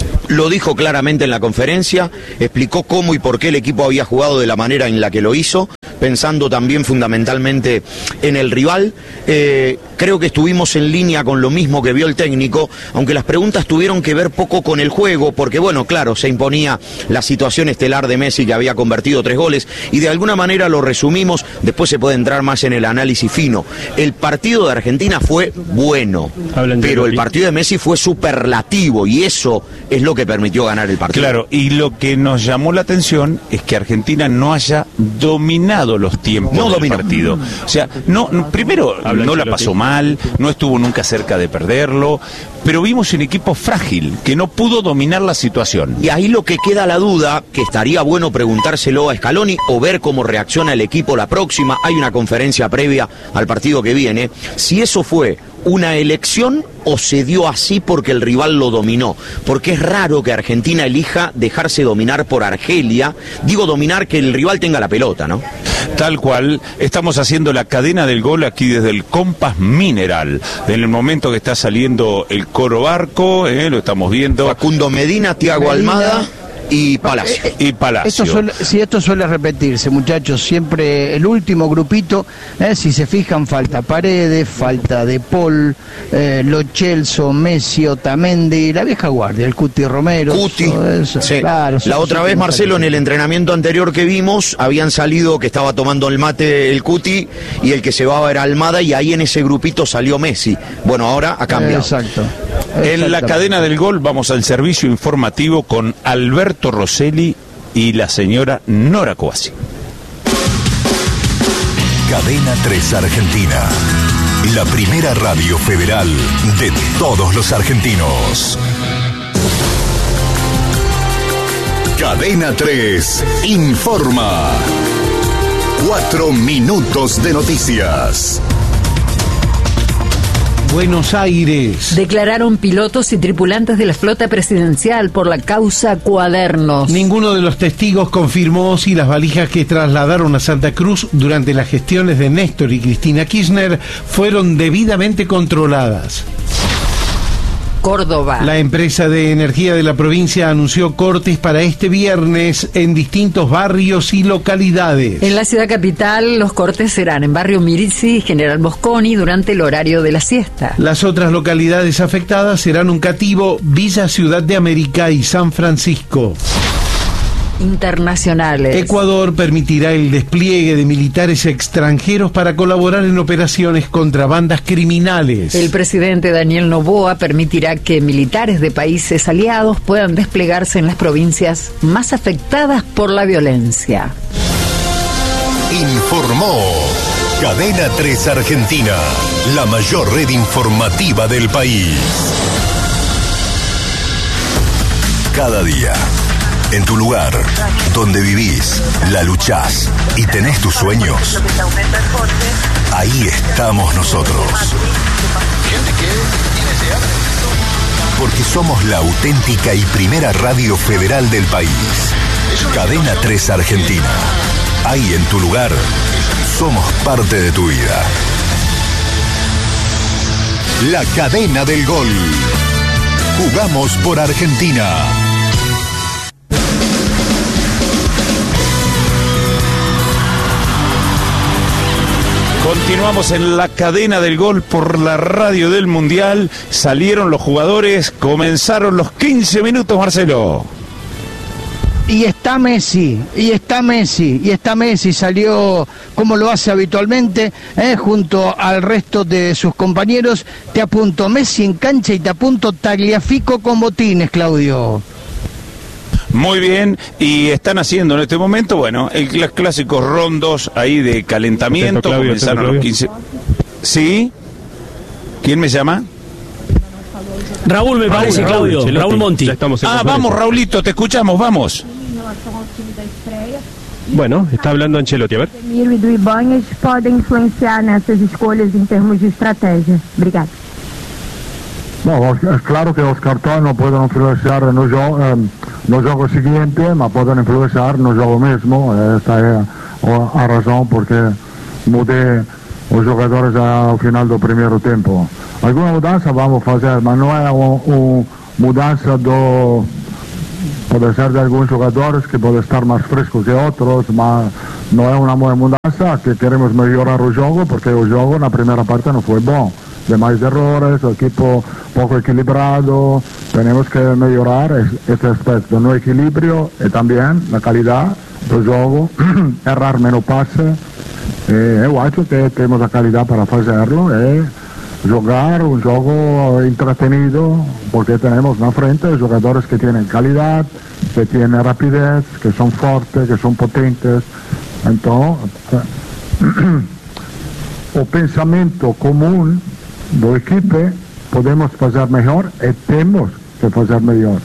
S5: Lo dijo claramente en la conferencia, explicó cómo y por qué el equipo había jugado de la manera en la que lo hizo, pensando también fundamentalmente en el rival. Eh, creo que estuvimos en línea con lo mismo que vio el técnico, aunque las preguntas tuvieron que ver poco con el juego, porque bueno, claro, se imponía la situación estelar de Messi, que había convertido tres goles, y de alguna manera lo resumimos. Después se puede entrar más en el análisis fino. El partido de Argentina fue bueno, pero el partido de Messi fue superlativo, y eso es lo que permitió ganar el partido.
S2: Claro, y lo que nos llamó la atención es que Argentina no haya dominado los tiempos
S5: no
S2: del
S5: dominó.
S2: partido. O sea, no, no primero Habla no la pasó mal, no estuvo nunca cerca de perderlo, pero vimos un equipo frágil, que no pudo dominar la situación.
S5: Y ahí lo que queda la duda, que estaría bueno preguntárselo a Scaloni o ver cómo reacciona el equipo la próxima. Hay una conferencia previa al partido que viene. Si eso fue una elección o se dio así porque el rival lo dominó, porque es raro que Argentina elija dejarse dominar por Argelia. Digo dominar, que el rival tenga la pelota, ¿no?
S2: Tal cual, estamos haciendo la cadena del gol aquí desde el Compass Mineral, en el momento que está saliendo el Coro Barco, eh, lo estamos viendo.
S5: Facundo Medina, Thiago
S6: Medina.
S5: Almada y Palacio.
S6: Eh,
S2: y Palacio.
S6: Esto suele, sí, esto suele repetirse, muchachos. Siempre el último grupito, eh, si se fijan, falta Paredes, falta De Paul, eh, Lo Celso, Messi, Otamendi, la vieja guardia, el Cuti Romero.
S5: Cuti.
S6: Eso,
S5: Sí.
S6: claro,
S5: La otra vez, Marcelo, en el entrenamiento anterior que vimos, habían salido que estaba tomando el mate el Cuti y el que se va era Almada, y ahí en ese grupito salió Messi. Bueno, ahora ha cambiado.
S6: Exacto.
S2: En la cadena del gol vamos al servicio informativo con Alberto Rosselli y la señora Nora Coasi.
S3: Cadena tres Argentina, la primera radio federal de todos los argentinos. Cadena tres informa. Cuatro minutos de noticias.
S1: Buenos Aires.
S9: Declararon pilotos y tripulantes de la flota presidencial por la causa Cuadernos.
S1: Ninguno de los testigos confirmó si las valijas que trasladaron a Santa Cruz durante las gestiones de Néstor y Cristina Kirchner fueron debidamente controladas.
S9: Córdoba.
S1: La empresa de energía de la provincia anunció cortes para este viernes en distintos barrios y localidades.
S9: En la ciudad capital, los cortes serán en Barrio Mirizzi y General Mosconi durante el horario de la siesta.
S1: Las otras localidades afectadas serán Uncativo, Villa Ciudad de América y San Francisco.
S9: Internacionales.
S1: Ecuador permitirá el despliegue de militares extranjeros para colaborar en operaciones contra bandas criminales.
S9: El presidente Daniel Noboa permitirá que militares de países aliados puedan desplegarse en las provincias más afectadas por la violencia.
S3: Informó Cadena tres Argentina, la mayor red informativa del país. Cada día, en tu lugar, donde vivís, la luchás y tenés tus sueños, ahí estamos nosotros. Porque somos la auténtica y primera radio federal del país. Cadena tres Argentina. Ahí en tu lugar, somos parte de tu vida. La cadena del gol. Jugamos por Argentina.
S2: Continuamos en la cadena del gol por la radio del Mundial. Salieron los jugadores, comenzaron los quince minutos, Marcelo.
S6: Y está Messi, y está Messi, y está Messi, salió como lo hace habitualmente, eh, junto al resto de sus compañeros. Te apunto Messi en cancha y te apunto Tagliafico con botines, Claudio.
S2: Muy bien, y están haciendo en este momento, bueno, el, los clásicos rondos ahí de calentamiento.
S7: Claudio,
S2: Comenzaron los quince. ¿Sí? ¿Quién me llama?
S7: Raúl, me parece,
S2: Raúl,
S7: Claudio.
S2: Raúl,
S7: Raúl Monti.
S2: Ya estamos en ah, vamos, Raulito, te escuchamos, vamos.
S10: Bueno, está hablando Ancelotti, a ver.
S23: Miro e do Ibanez podem influenciar nessas escolhas em termos de estratégia. Obrigada.
S24: No, es claro que los cartões no pueden influenciar no juego, eh, no juego siguiente, pero pueden influenciar no juego mismo. Esta es a razón porque mudé los jugadores al final del primer tiempo. Alguna mudanza vamos a hacer, pero no es una mudanza do... Puede ser de algunos jugadores que pueden estar más frescos que otros, pero no es una buena mudanza, que queremos mejorar el juego porque el juego en la primera parte no fue bueno. Demais errores, el equipo poco equilibrado, tenemos que mejorar este aspecto, no equilibrio y también la calidad del juego, errar menos pases. Eh, yo acho que tenemos la calidad para hacerlo y jugar un juego entretenido porque tenemos na frente jugadores que tienen calidad, que tienen rapidez, que son fuertes, que son potentes. Entonces, el pensamiento común do equipo podemos hacer mejor y tenemos que hacer mejor.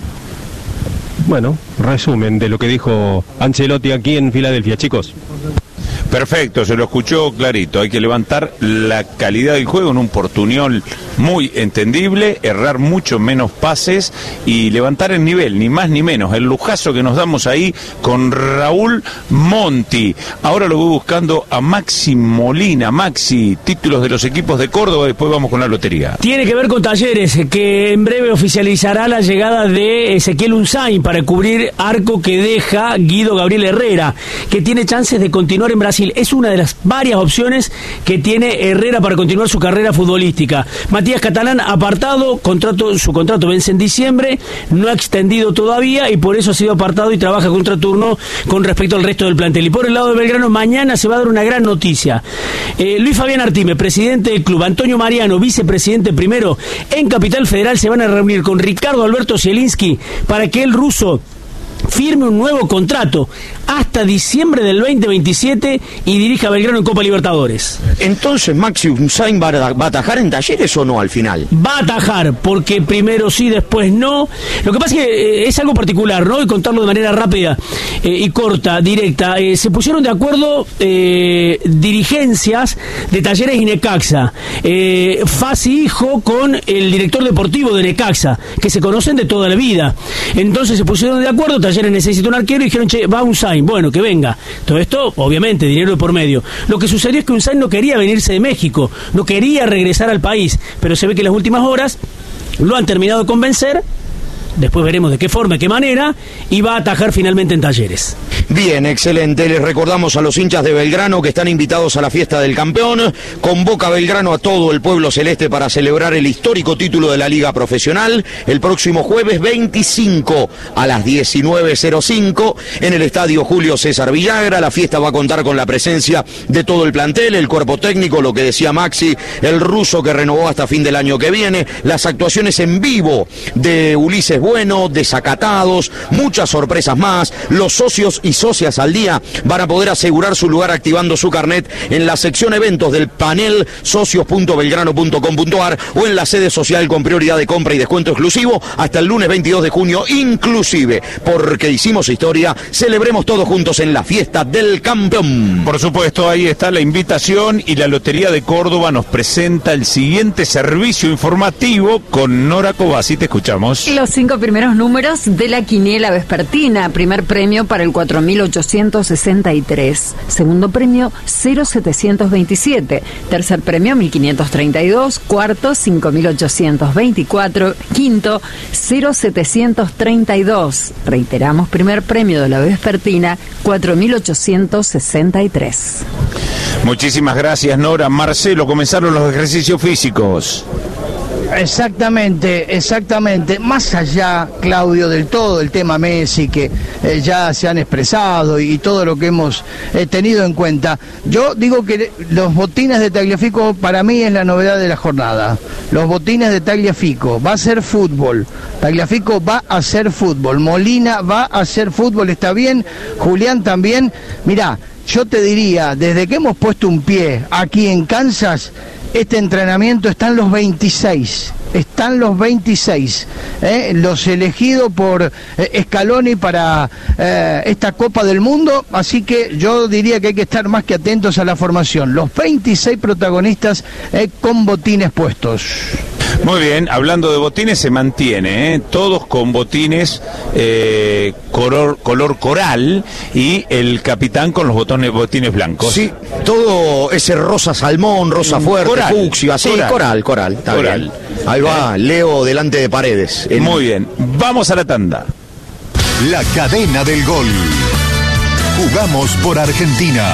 S10: Bueno, resumen de lo que dijo Ancelotti aquí en Filadelfia, chicos.
S2: Perfecto, se lo escuchó clarito. Hay que levantar la calidad del juego en un portuñol muy entendible, errar mucho menos pases y levantar el nivel, ni más ni menos. El lujazo que nos damos ahí con Raúl Monti. Ahora lo voy buscando a Maxi Molina. Maxi, títulos de los equipos de Córdoba, después vamos con la lotería.
S7: Tiene que ver con Talleres, que en breve oficializará la llegada de Ezequiel Unzain para cubrir arco que deja Guido Gabriel Herrera, que tiene chances de continuar en Brasil. Es una de las varias opciones que tiene Herrera para continuar su carrera futbolística. Matías Catalán apartado, contrato, su contrato vence en diciembre, no ha extendido todavía y por eso ha sido apartado y trabaja contraturno con respecto al resto del plantel. Y por el lado de Belgrano, mañana se va a dar una gran noticia. Eh, Luis Fabián Artime, presidente del club, Antonio Mariano, vicepresidente primero, en Capital Federal se van a reunir con Ricardo Alberto Zielinski para que el ruso firme un nuevo contrato hasta diciembre del veinte veintisiete y dirija a Belgrano en Copa Libertadores.
S5: Entonces, Maxi Unzain va a, va a atajar en Talleres o no al final.
S7: Va a atajar, porque primero sí, después no. Lo que pasa es que eh, es algo particular, ¿no? Y contarlo de manera rápida eh, y corta, directa. Eh, se pusieron de acuerdo eh, dirigencias de Talleres y Necaxa. Eh, Fasi hijo con el director deportivo de Necaxa, que se conocen de toda la vida. Entonces se pusieron de acuerdo, Talleres necesita un arquero y dijeron, che, va Unzain, bueno, que venga. Todo esto, obviamente, dinero de por medio. Lo que sucedió es que Unzain no quería venirse de México, no quería regresar al país, pero se ve que en las últimas horas lo han terminado de convencer. Después veremos de qué forma, de qué manera, y va a atajar finalmente en Talleres.
S5: Bien, excelente. Les recordamos a los hinchas de Belgrano que están invitados a la fiesta del campeón. Convoca Belgrano a todo el pueblo celeste para celebrar el histórico título de la Liga Profesional el próximo jueves veinticinco a las diecinueve cero cinco en el Estadio Julio César Villagra. La fiesta va a contar con la presencia de todo el plantel, el cuerpo técnico, lo que decía Maxi, el ruso que renovó hasta fin del año que viene, las actuaciones en vivo de Ulises Bueno, Desacatados, muchas sorpresas más. Los socios y socias al día van a poder asegurar su lugar activando su carnet en la sección eventos del panel socios punto belgrano punto com punto ar o en la sede social con prioridad de compra y descuento exclusivo hasta el lunes veintidós de junio inclusive. Porque hicimos historia, celebremos todos juntos en la fiesta del campeón.
S2: Por supuesto, ahí está la invitación y la Lotería de Córdoba nos presenta el siguiente servicio informativo con Nora Cobasi. Te escuchamos.
S9: Los cinco primeros números de la quiniela vespertina. Primer premio para el cuatro mil ochocientos sesenta y tres. Segundo premio cero setecientos veintisiete. Tercer premio mil quinientos treinta y dos. Cuarto cinco mil ochocientos veinticuatro. Quinto cero setecientos treinta y dos. Reiteramos, primer premio de la vespertina cuatro mil ochocientos sesenta y tres.
S2: Muchísimas gracias, Nora. Marcelo, comenzaron los ejercicios físicos.
S6: Exactamente, exactamente. Más allá, Claudio, del todo el tema Messi, que eh, ya se han expresado y, y todo lo que hemos eh, tenido en cuenta, yo digo que los botines de Tagliafico para mí es la novedad de la jornada. Los botines de Tagliafico, va a ser fútbol. Tagliafico va a hacer fútbol. Molina va a hacer fútbol, está bien. Julián también. Mirá, yo te diría, desde que hemos puesto un pie aquí en Kansas, este entrenamiento está en los veintiséis. están los veintiséis, ¿eh? los elegidos por eh, Scaloni para eh, esta Copa del Mundo, así que yo diría que hay que estar más que atentos a la formación. Los veintiséis protagonistas eh, con botines puestos.
S2: Muy bien, hablando de botines, se mantiene, ¿eh? Todos con botines eh, color, color coral y el capitán con los botones, botines blancos.
S5: Sí, todo ese rosa salmón, rosa fuerte,
S2: coral,
S5: fucsia, sí, coral, coral, coral, está
S2: coral.
S5: Bien. Ahí va, Leo delante de Paredes.
S2: En... Muy bien, vamos a la tanda.
S3: La cadena del gol. Jugamos por Argentina.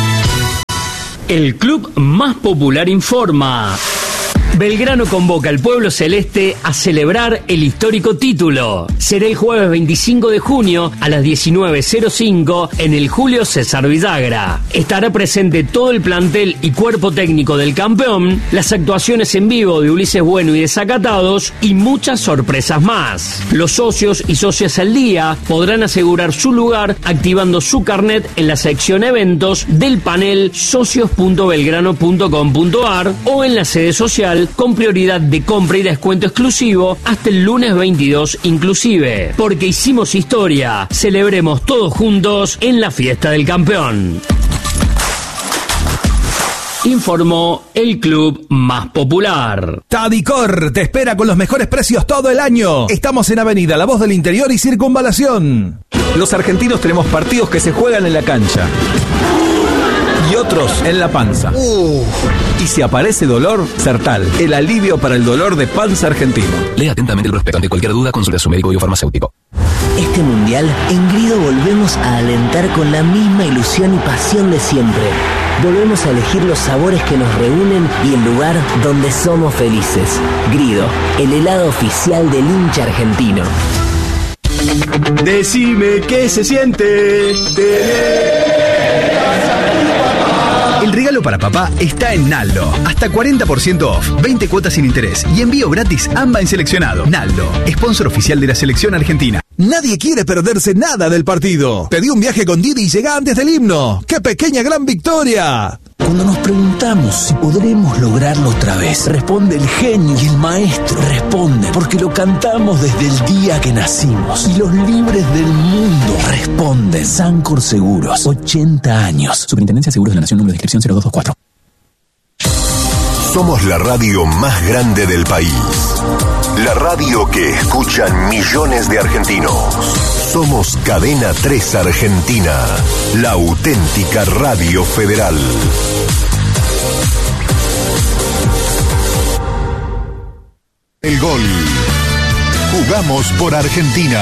S11: El club más popular informa. Belgrano convoca al pueblo celeste a celebrar el histórico título. Será el jueves veinticinco de junio a las diecinueve cero cinco en el Julio César Villagra. Estará presente todo el plantel y cuerpo técnico del campeón, las actuaciones en vivo de Ulises Bueno y Desacatados y muchas sorpresas más. Los socios y socias al día podrán asegurar su lugar activando su carnet en la sección eventos del panel socios punto belgrano punto com punto ar o en la sede social con prioridad de compra y descuento exclusivo hasta el lunes veintidós inclusive. Porque hicimos historia, celebremos todos juntos en la fiesta del campeón. Informó el club más popular.
S16: Tadicor te espera con los mejores precios todo el año. Estamos en Avenida La Voz del Interior y Circunvalación.
S12: Los argentinos tenemos partidos que se juegan en la cancha y otros en la panza. Uh. Y si aparece dolor, Sertal, el alivio para el dolor de panza argentino.
S13: Lea atentamente el prospecto. Ante cualquier duda, consulte a su médico biofarmacéutico.
S15: Este mundial, en Grido volvemos a alentar con la misma ilusión y pasión de siempre. Volvemos a elegir los sabores que nos reúnen y el lugar donde somos felices. Grido, el helado oficial del hincha argentino.
S14: Decime qué se siente tener.
S25: El regalo para papá está en Naldo. Hasta cuarenta por ciento off, veinte cuotas sin interés y envío gratis AMBA en seleccionado. Naldo, sponsor oficial de la selección argentina.
S16: Nadie quiere perderse nada del partido. Pedí un viaje con Didi y llega antes del himno. ¡Qué pequeña gran victoria!
S26: Cuando nos preguntamos si podremos lograrlo otra vez, responde el genio y el maestro. Responde porque lo cantamos desde el día que nacimos. Y los libres del mundo responden. Sancor Seguros, ochenta años.
S13: Superintendencia de Seguros de la Nación, número de inscripción cero dos dos cuatro.
S3: Somos la radio más grande del país. La radio que escuchan millones de argentinos. Somos Cadena tres Argentina, la auténtica radio federal. El gol. Jugamos por Argentina.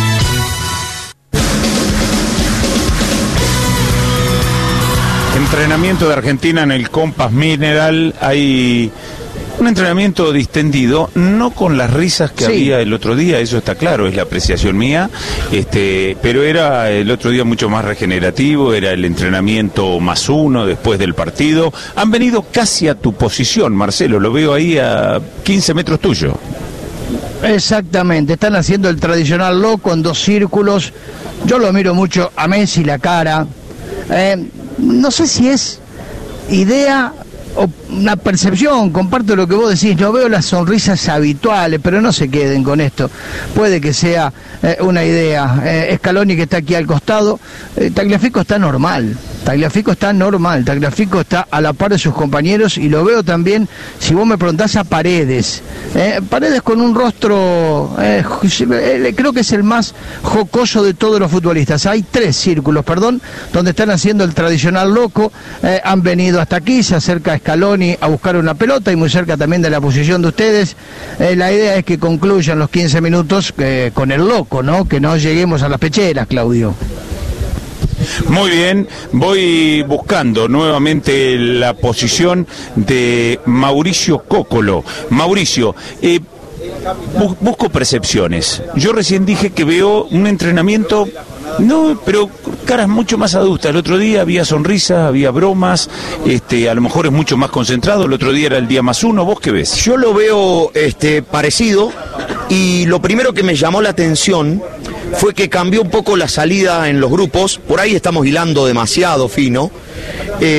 S2: Entrenamiento de Argentina en el Compass Mineral. Hay un entrenamiento distendido, no con las risas que sí. había el otro día, eso está claro, es la apreciación mía, este, pero era el otro día mucho más regenerativo, era el entrenamiento más uno después del partido. Han venido casi a tu posición, Marcelo, lo veo ahí a quince metros tuyo.
S6: Exactamente, están haciendo el tradicional loco en dos círculos. Yo lo miro mucho a Messi la cara. Eh, no sé si es idea o una percepción, comparto lo que vos decís, no veo las sonrisas habituales, pero no se queden con esto, puede que sea eh, una idea. eh, Scaloni, que está aquí al costado, eh, Tagliafico está normal, Tagliafico está normal, Tagliafico está a la par de sus compañeros y lo veo también, si vos me preguntás, a Paredes, eh, Paredes con un rostro, eh, creo que es el más jocoso de todos los futbolistas. Hay tres círculos, perdón, donde están haciendo el tradicional loco, eh, han venido hasta aquí, se acerca a Scaloni a buscar una pelota y muy cerca también de la posición de ustedes. Eh, la idea es que concluyan los quince minutos eh, con el loco, ¿no? Que no lleguemos a las pecheras, Claudio.
S2: Muy bien, voy buscando nuevamente la posición de Mauricio Cócolo. Mauricio, eh, bu- busco percepciones. Yo recién dije que veo un entrenamiento, no, pero caras mucho más adultas. El otro día había sonrisas, había bromas, este, a lo mejor es mucho más concentrado. El otro día era el día más uno. ¿Vos qué ves?
S5: Yo lo veo este, parecido, y lo primero que me llamó la atención fue que cambió un poco la salida en los grupos. Por ahí estamos hilando demasiado fino. Eh,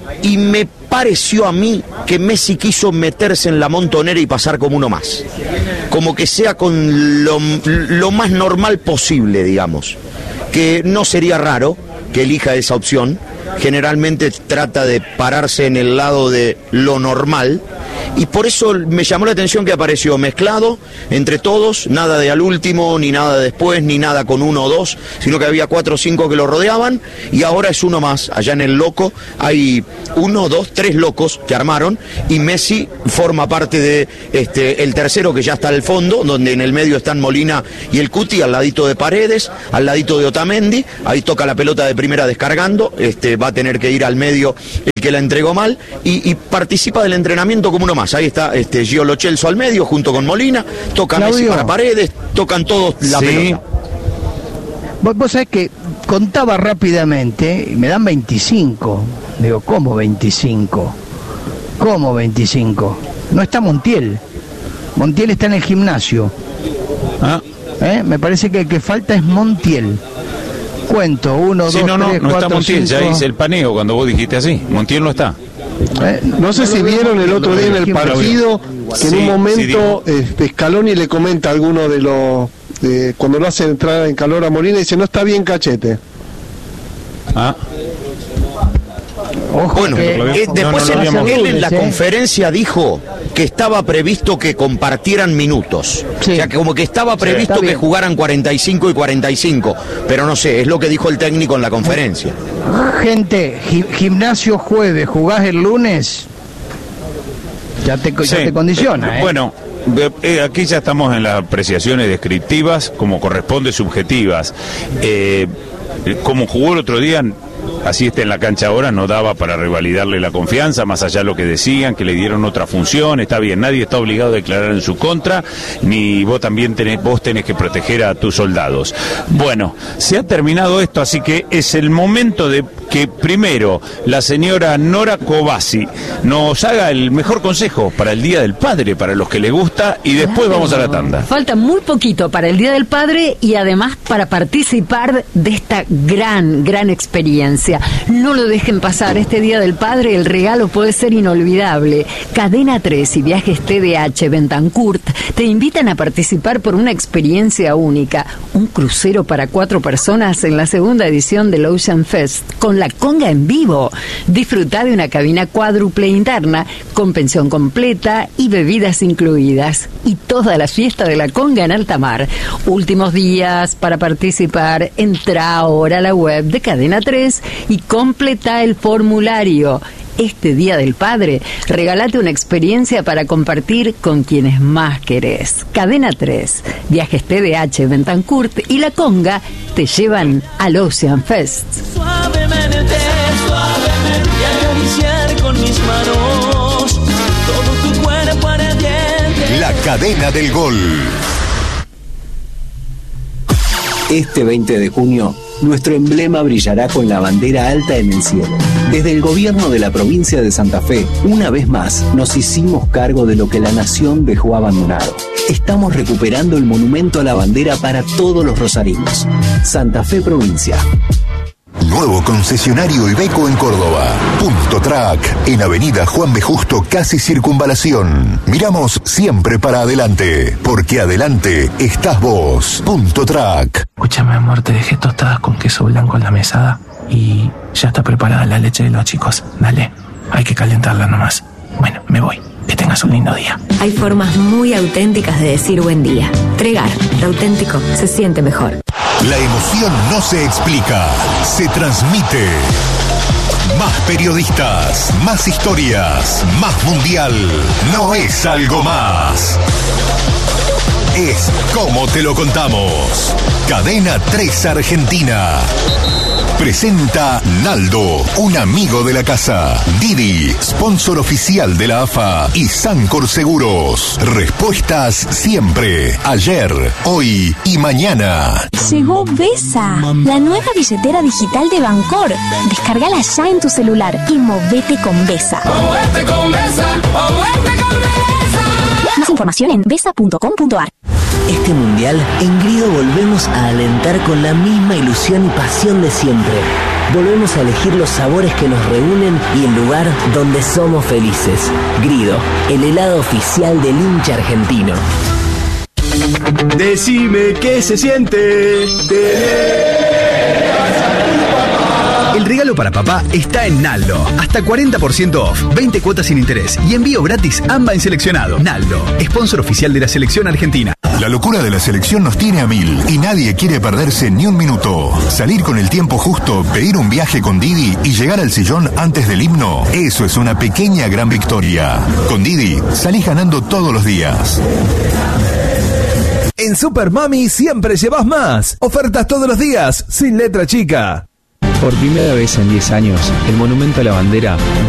S5: y me pareció a mí que Messi quiso meterse en la montonera y pasar como uno más. Como que sea con lo, lo más normal posible, digamos. Que no sería raro que elija esa opción. Generalmente trata de pararse en el lado de lo normal. Y por eso me llamó la atención que apareció mezclado entre todos, nada de al último, ni nada después, ni nada con uno o dos, sino que había cuatro o cinco que lo rodeaban, y ahora es uno más. Allá en el loco hay uno, dos, tres locos que armaron, y Messi forma parte de este el tercero, que ya está al fondo, donde en el medio están Molina y el Cuti, al ladito de Paredes, al ladito de Otamendi. Ahí toca la pelota de primera descargando, este va a tener que ir al medio el que la entregó mal, y, y participa del entrenamiento como uno más. Ahí está este Gio Lo Celso al medio junto con Molina, toca
S6: Claudio.
S5: Messi para Paredes, tocan todos la
S6: Sí.
S5: pelota.
S6: Vos, vos sabés que contaba rápidamente y me dan veinticinco. Digo, ¿cómo veinticinco? ¿Cómo veinticinco? No está Montiel. Montiel está en el gimnasio.
S2: Ah.
S6: ¿Eh? Me parece que el que falta es Montiel. Cuento, uno,
S2: Sí,
S6: dos,
S2: no, no,
S6: tres,
S2: no
S6: cuatro,
S2: está Montiel,
S6: cinco.
S2: ya hice el paneo cuando vos dijiste así. Montiel no está.
S8: No sé si vieron el otro día en el partido que en un momento este, Scaloni le comenta a alguno de los de, cuando lo hace entrar en calor a Molina, dice no está bien Cachete.
S2: Ah.
S5: Bueno,
S8: que-
S5: eh,
S8: no,
S5: después
S8: no, no,
S5: él,
S8: no,
S5: él en la
S8: sí.
S5: conferencia dijo que estaba previsto que compartieran minutos. O sea, que como que estaba previsto
S6: está
S5: que
S6: bien.
S5: jugaran cuarenta y cinco y cuarenta y cinco. Pero no sé, es lo que dijo el técnico en la conferencia.
S6: Gente, gi- gimnasio jueves, jugás el lunes, ya te, ya
S2: Sí.
S6: te condiciona. ¿eh?
S2: Bueno, eh, eh, aquí ya estamos en las apreciaciones descriptivas, como corresponde, subjetivas. Eh, como jugó el otro día, así está en la cancha ahora, no daba para revalidarle la confianza, más allá de lo que decían, que le dieron otra función. Está bien, nadie está obligado a declarar en su contra, ni vos también tenés, vos tenés que proteger a tus soldados. Bueno, se ha terminado esto, así que es el momento de que primero la señora Nora Cobasi nos haga el mejor consejo para el Día del Padre, para los que les gusta, y después vamos a la tanda.
S9: Falta muy poquito para el Día del Padre y además para participar de esta gran, gran experiencia. No lo dejen pasar, este Día del Padre el regalo puede ser inolvidable. Cadena tres y Viajes T D H Bentancourt te invitan a participar por una experiencia única, un crucero para cuatro personas en la segunda edición del Ocean Fest, con la conga en vivo. Disfruta de una cabina cuádruple interna con pensión completa y bebidas incluidas. Y toda la fiesta de la conga en alta mar. Últimos días para participar. Entra ahora a la web de Cadena tres y completa el formulario. Este Día del Padre, regálate una experiencia para compartir con quienes más querés. Cadena tres, Viajes T D H Bentancourt y La Conga te llevan al Ocean Fest.
S14: Suavemente, suavemente acariciar con mis manos todo tu cuerpo ardiente.
S3: La cadena del gol.
S13: Este veinte de junio, nuestro emblema brillará con la bandera alta en el cielo. Desde el gobierno de la provincia de Santa Fe, una vez más, nos hicimos cargo de lo que la nación dejó abandonado. Estamos recuperando el monumento a la bandera para todos los rosarinos. Santa Fe Provincia.
S3: Nuevo concesionario Iveco en Córdoba. Punto Track, en Avenida Juan B. Justo, casi Circunvalación. Miramos siempre para adelante, porque adelante estás vos. Punto Track.
S4: Escúchame, amor, te dejé tostadas con queso blanco en la mesada y ya está preparada la leche de los chicos. Dale, hay que calentarla nomás. Bueno, me voy. Que tengas un lindo día.
S17: Hay formas muy auténticas de decir buen día. Tregar, lo auténtico, se siente mejor.
S3: La emoción no se explica, se transmite. Más periodistas, más historias, más mundial. No es algo más. Es como te lo contamos. Cadena tres Argentina. Presenta Naldo, un amigo de la casa. Didi, sponsor oficial de la A F A. Y Sancor Seguros. Respuestas siempre. Ayer, hoy y mañana.
S18: Llegó Besa, la nueva billetera digital de Bancor. Descárgala ya en tu celular y movete con Besa.
S14: Movete con Besa, movete con Besa.
S18: Más información en besa punto com punto ar.
S15: Este mundial, en Grido volvemos a alentar con la misma ilusión y pasión de siempre. Volvemos a elegir los sabores que nos reúnen y el lugar donde somos felices. Grido, el helado oficial del hincha argentino.
S14: Decime qué se siente tener.
S25: El regalo para papá está en Naldo. Hasta cuarenta por ciento off, veinte cuotas sin interés y envío gratis AMBA en seleccionado. Naldo, sponsor oficial de la selección argentina.
S3: La locura de la selección nos tiene a mil y nadie quiere perderse ni un minuto. Salir con el tiempo justo, pedir un viaje con Didi y llegar al sillón antes del himno, eso es una pequeña gran victoria. Con Didi, salís ganando todos los días.
S1: En Super Mami siempre llevas más. Ofertas todos los días, sin letra chica.
S19: Por primera vez en diez años, el Monumento a la Bandera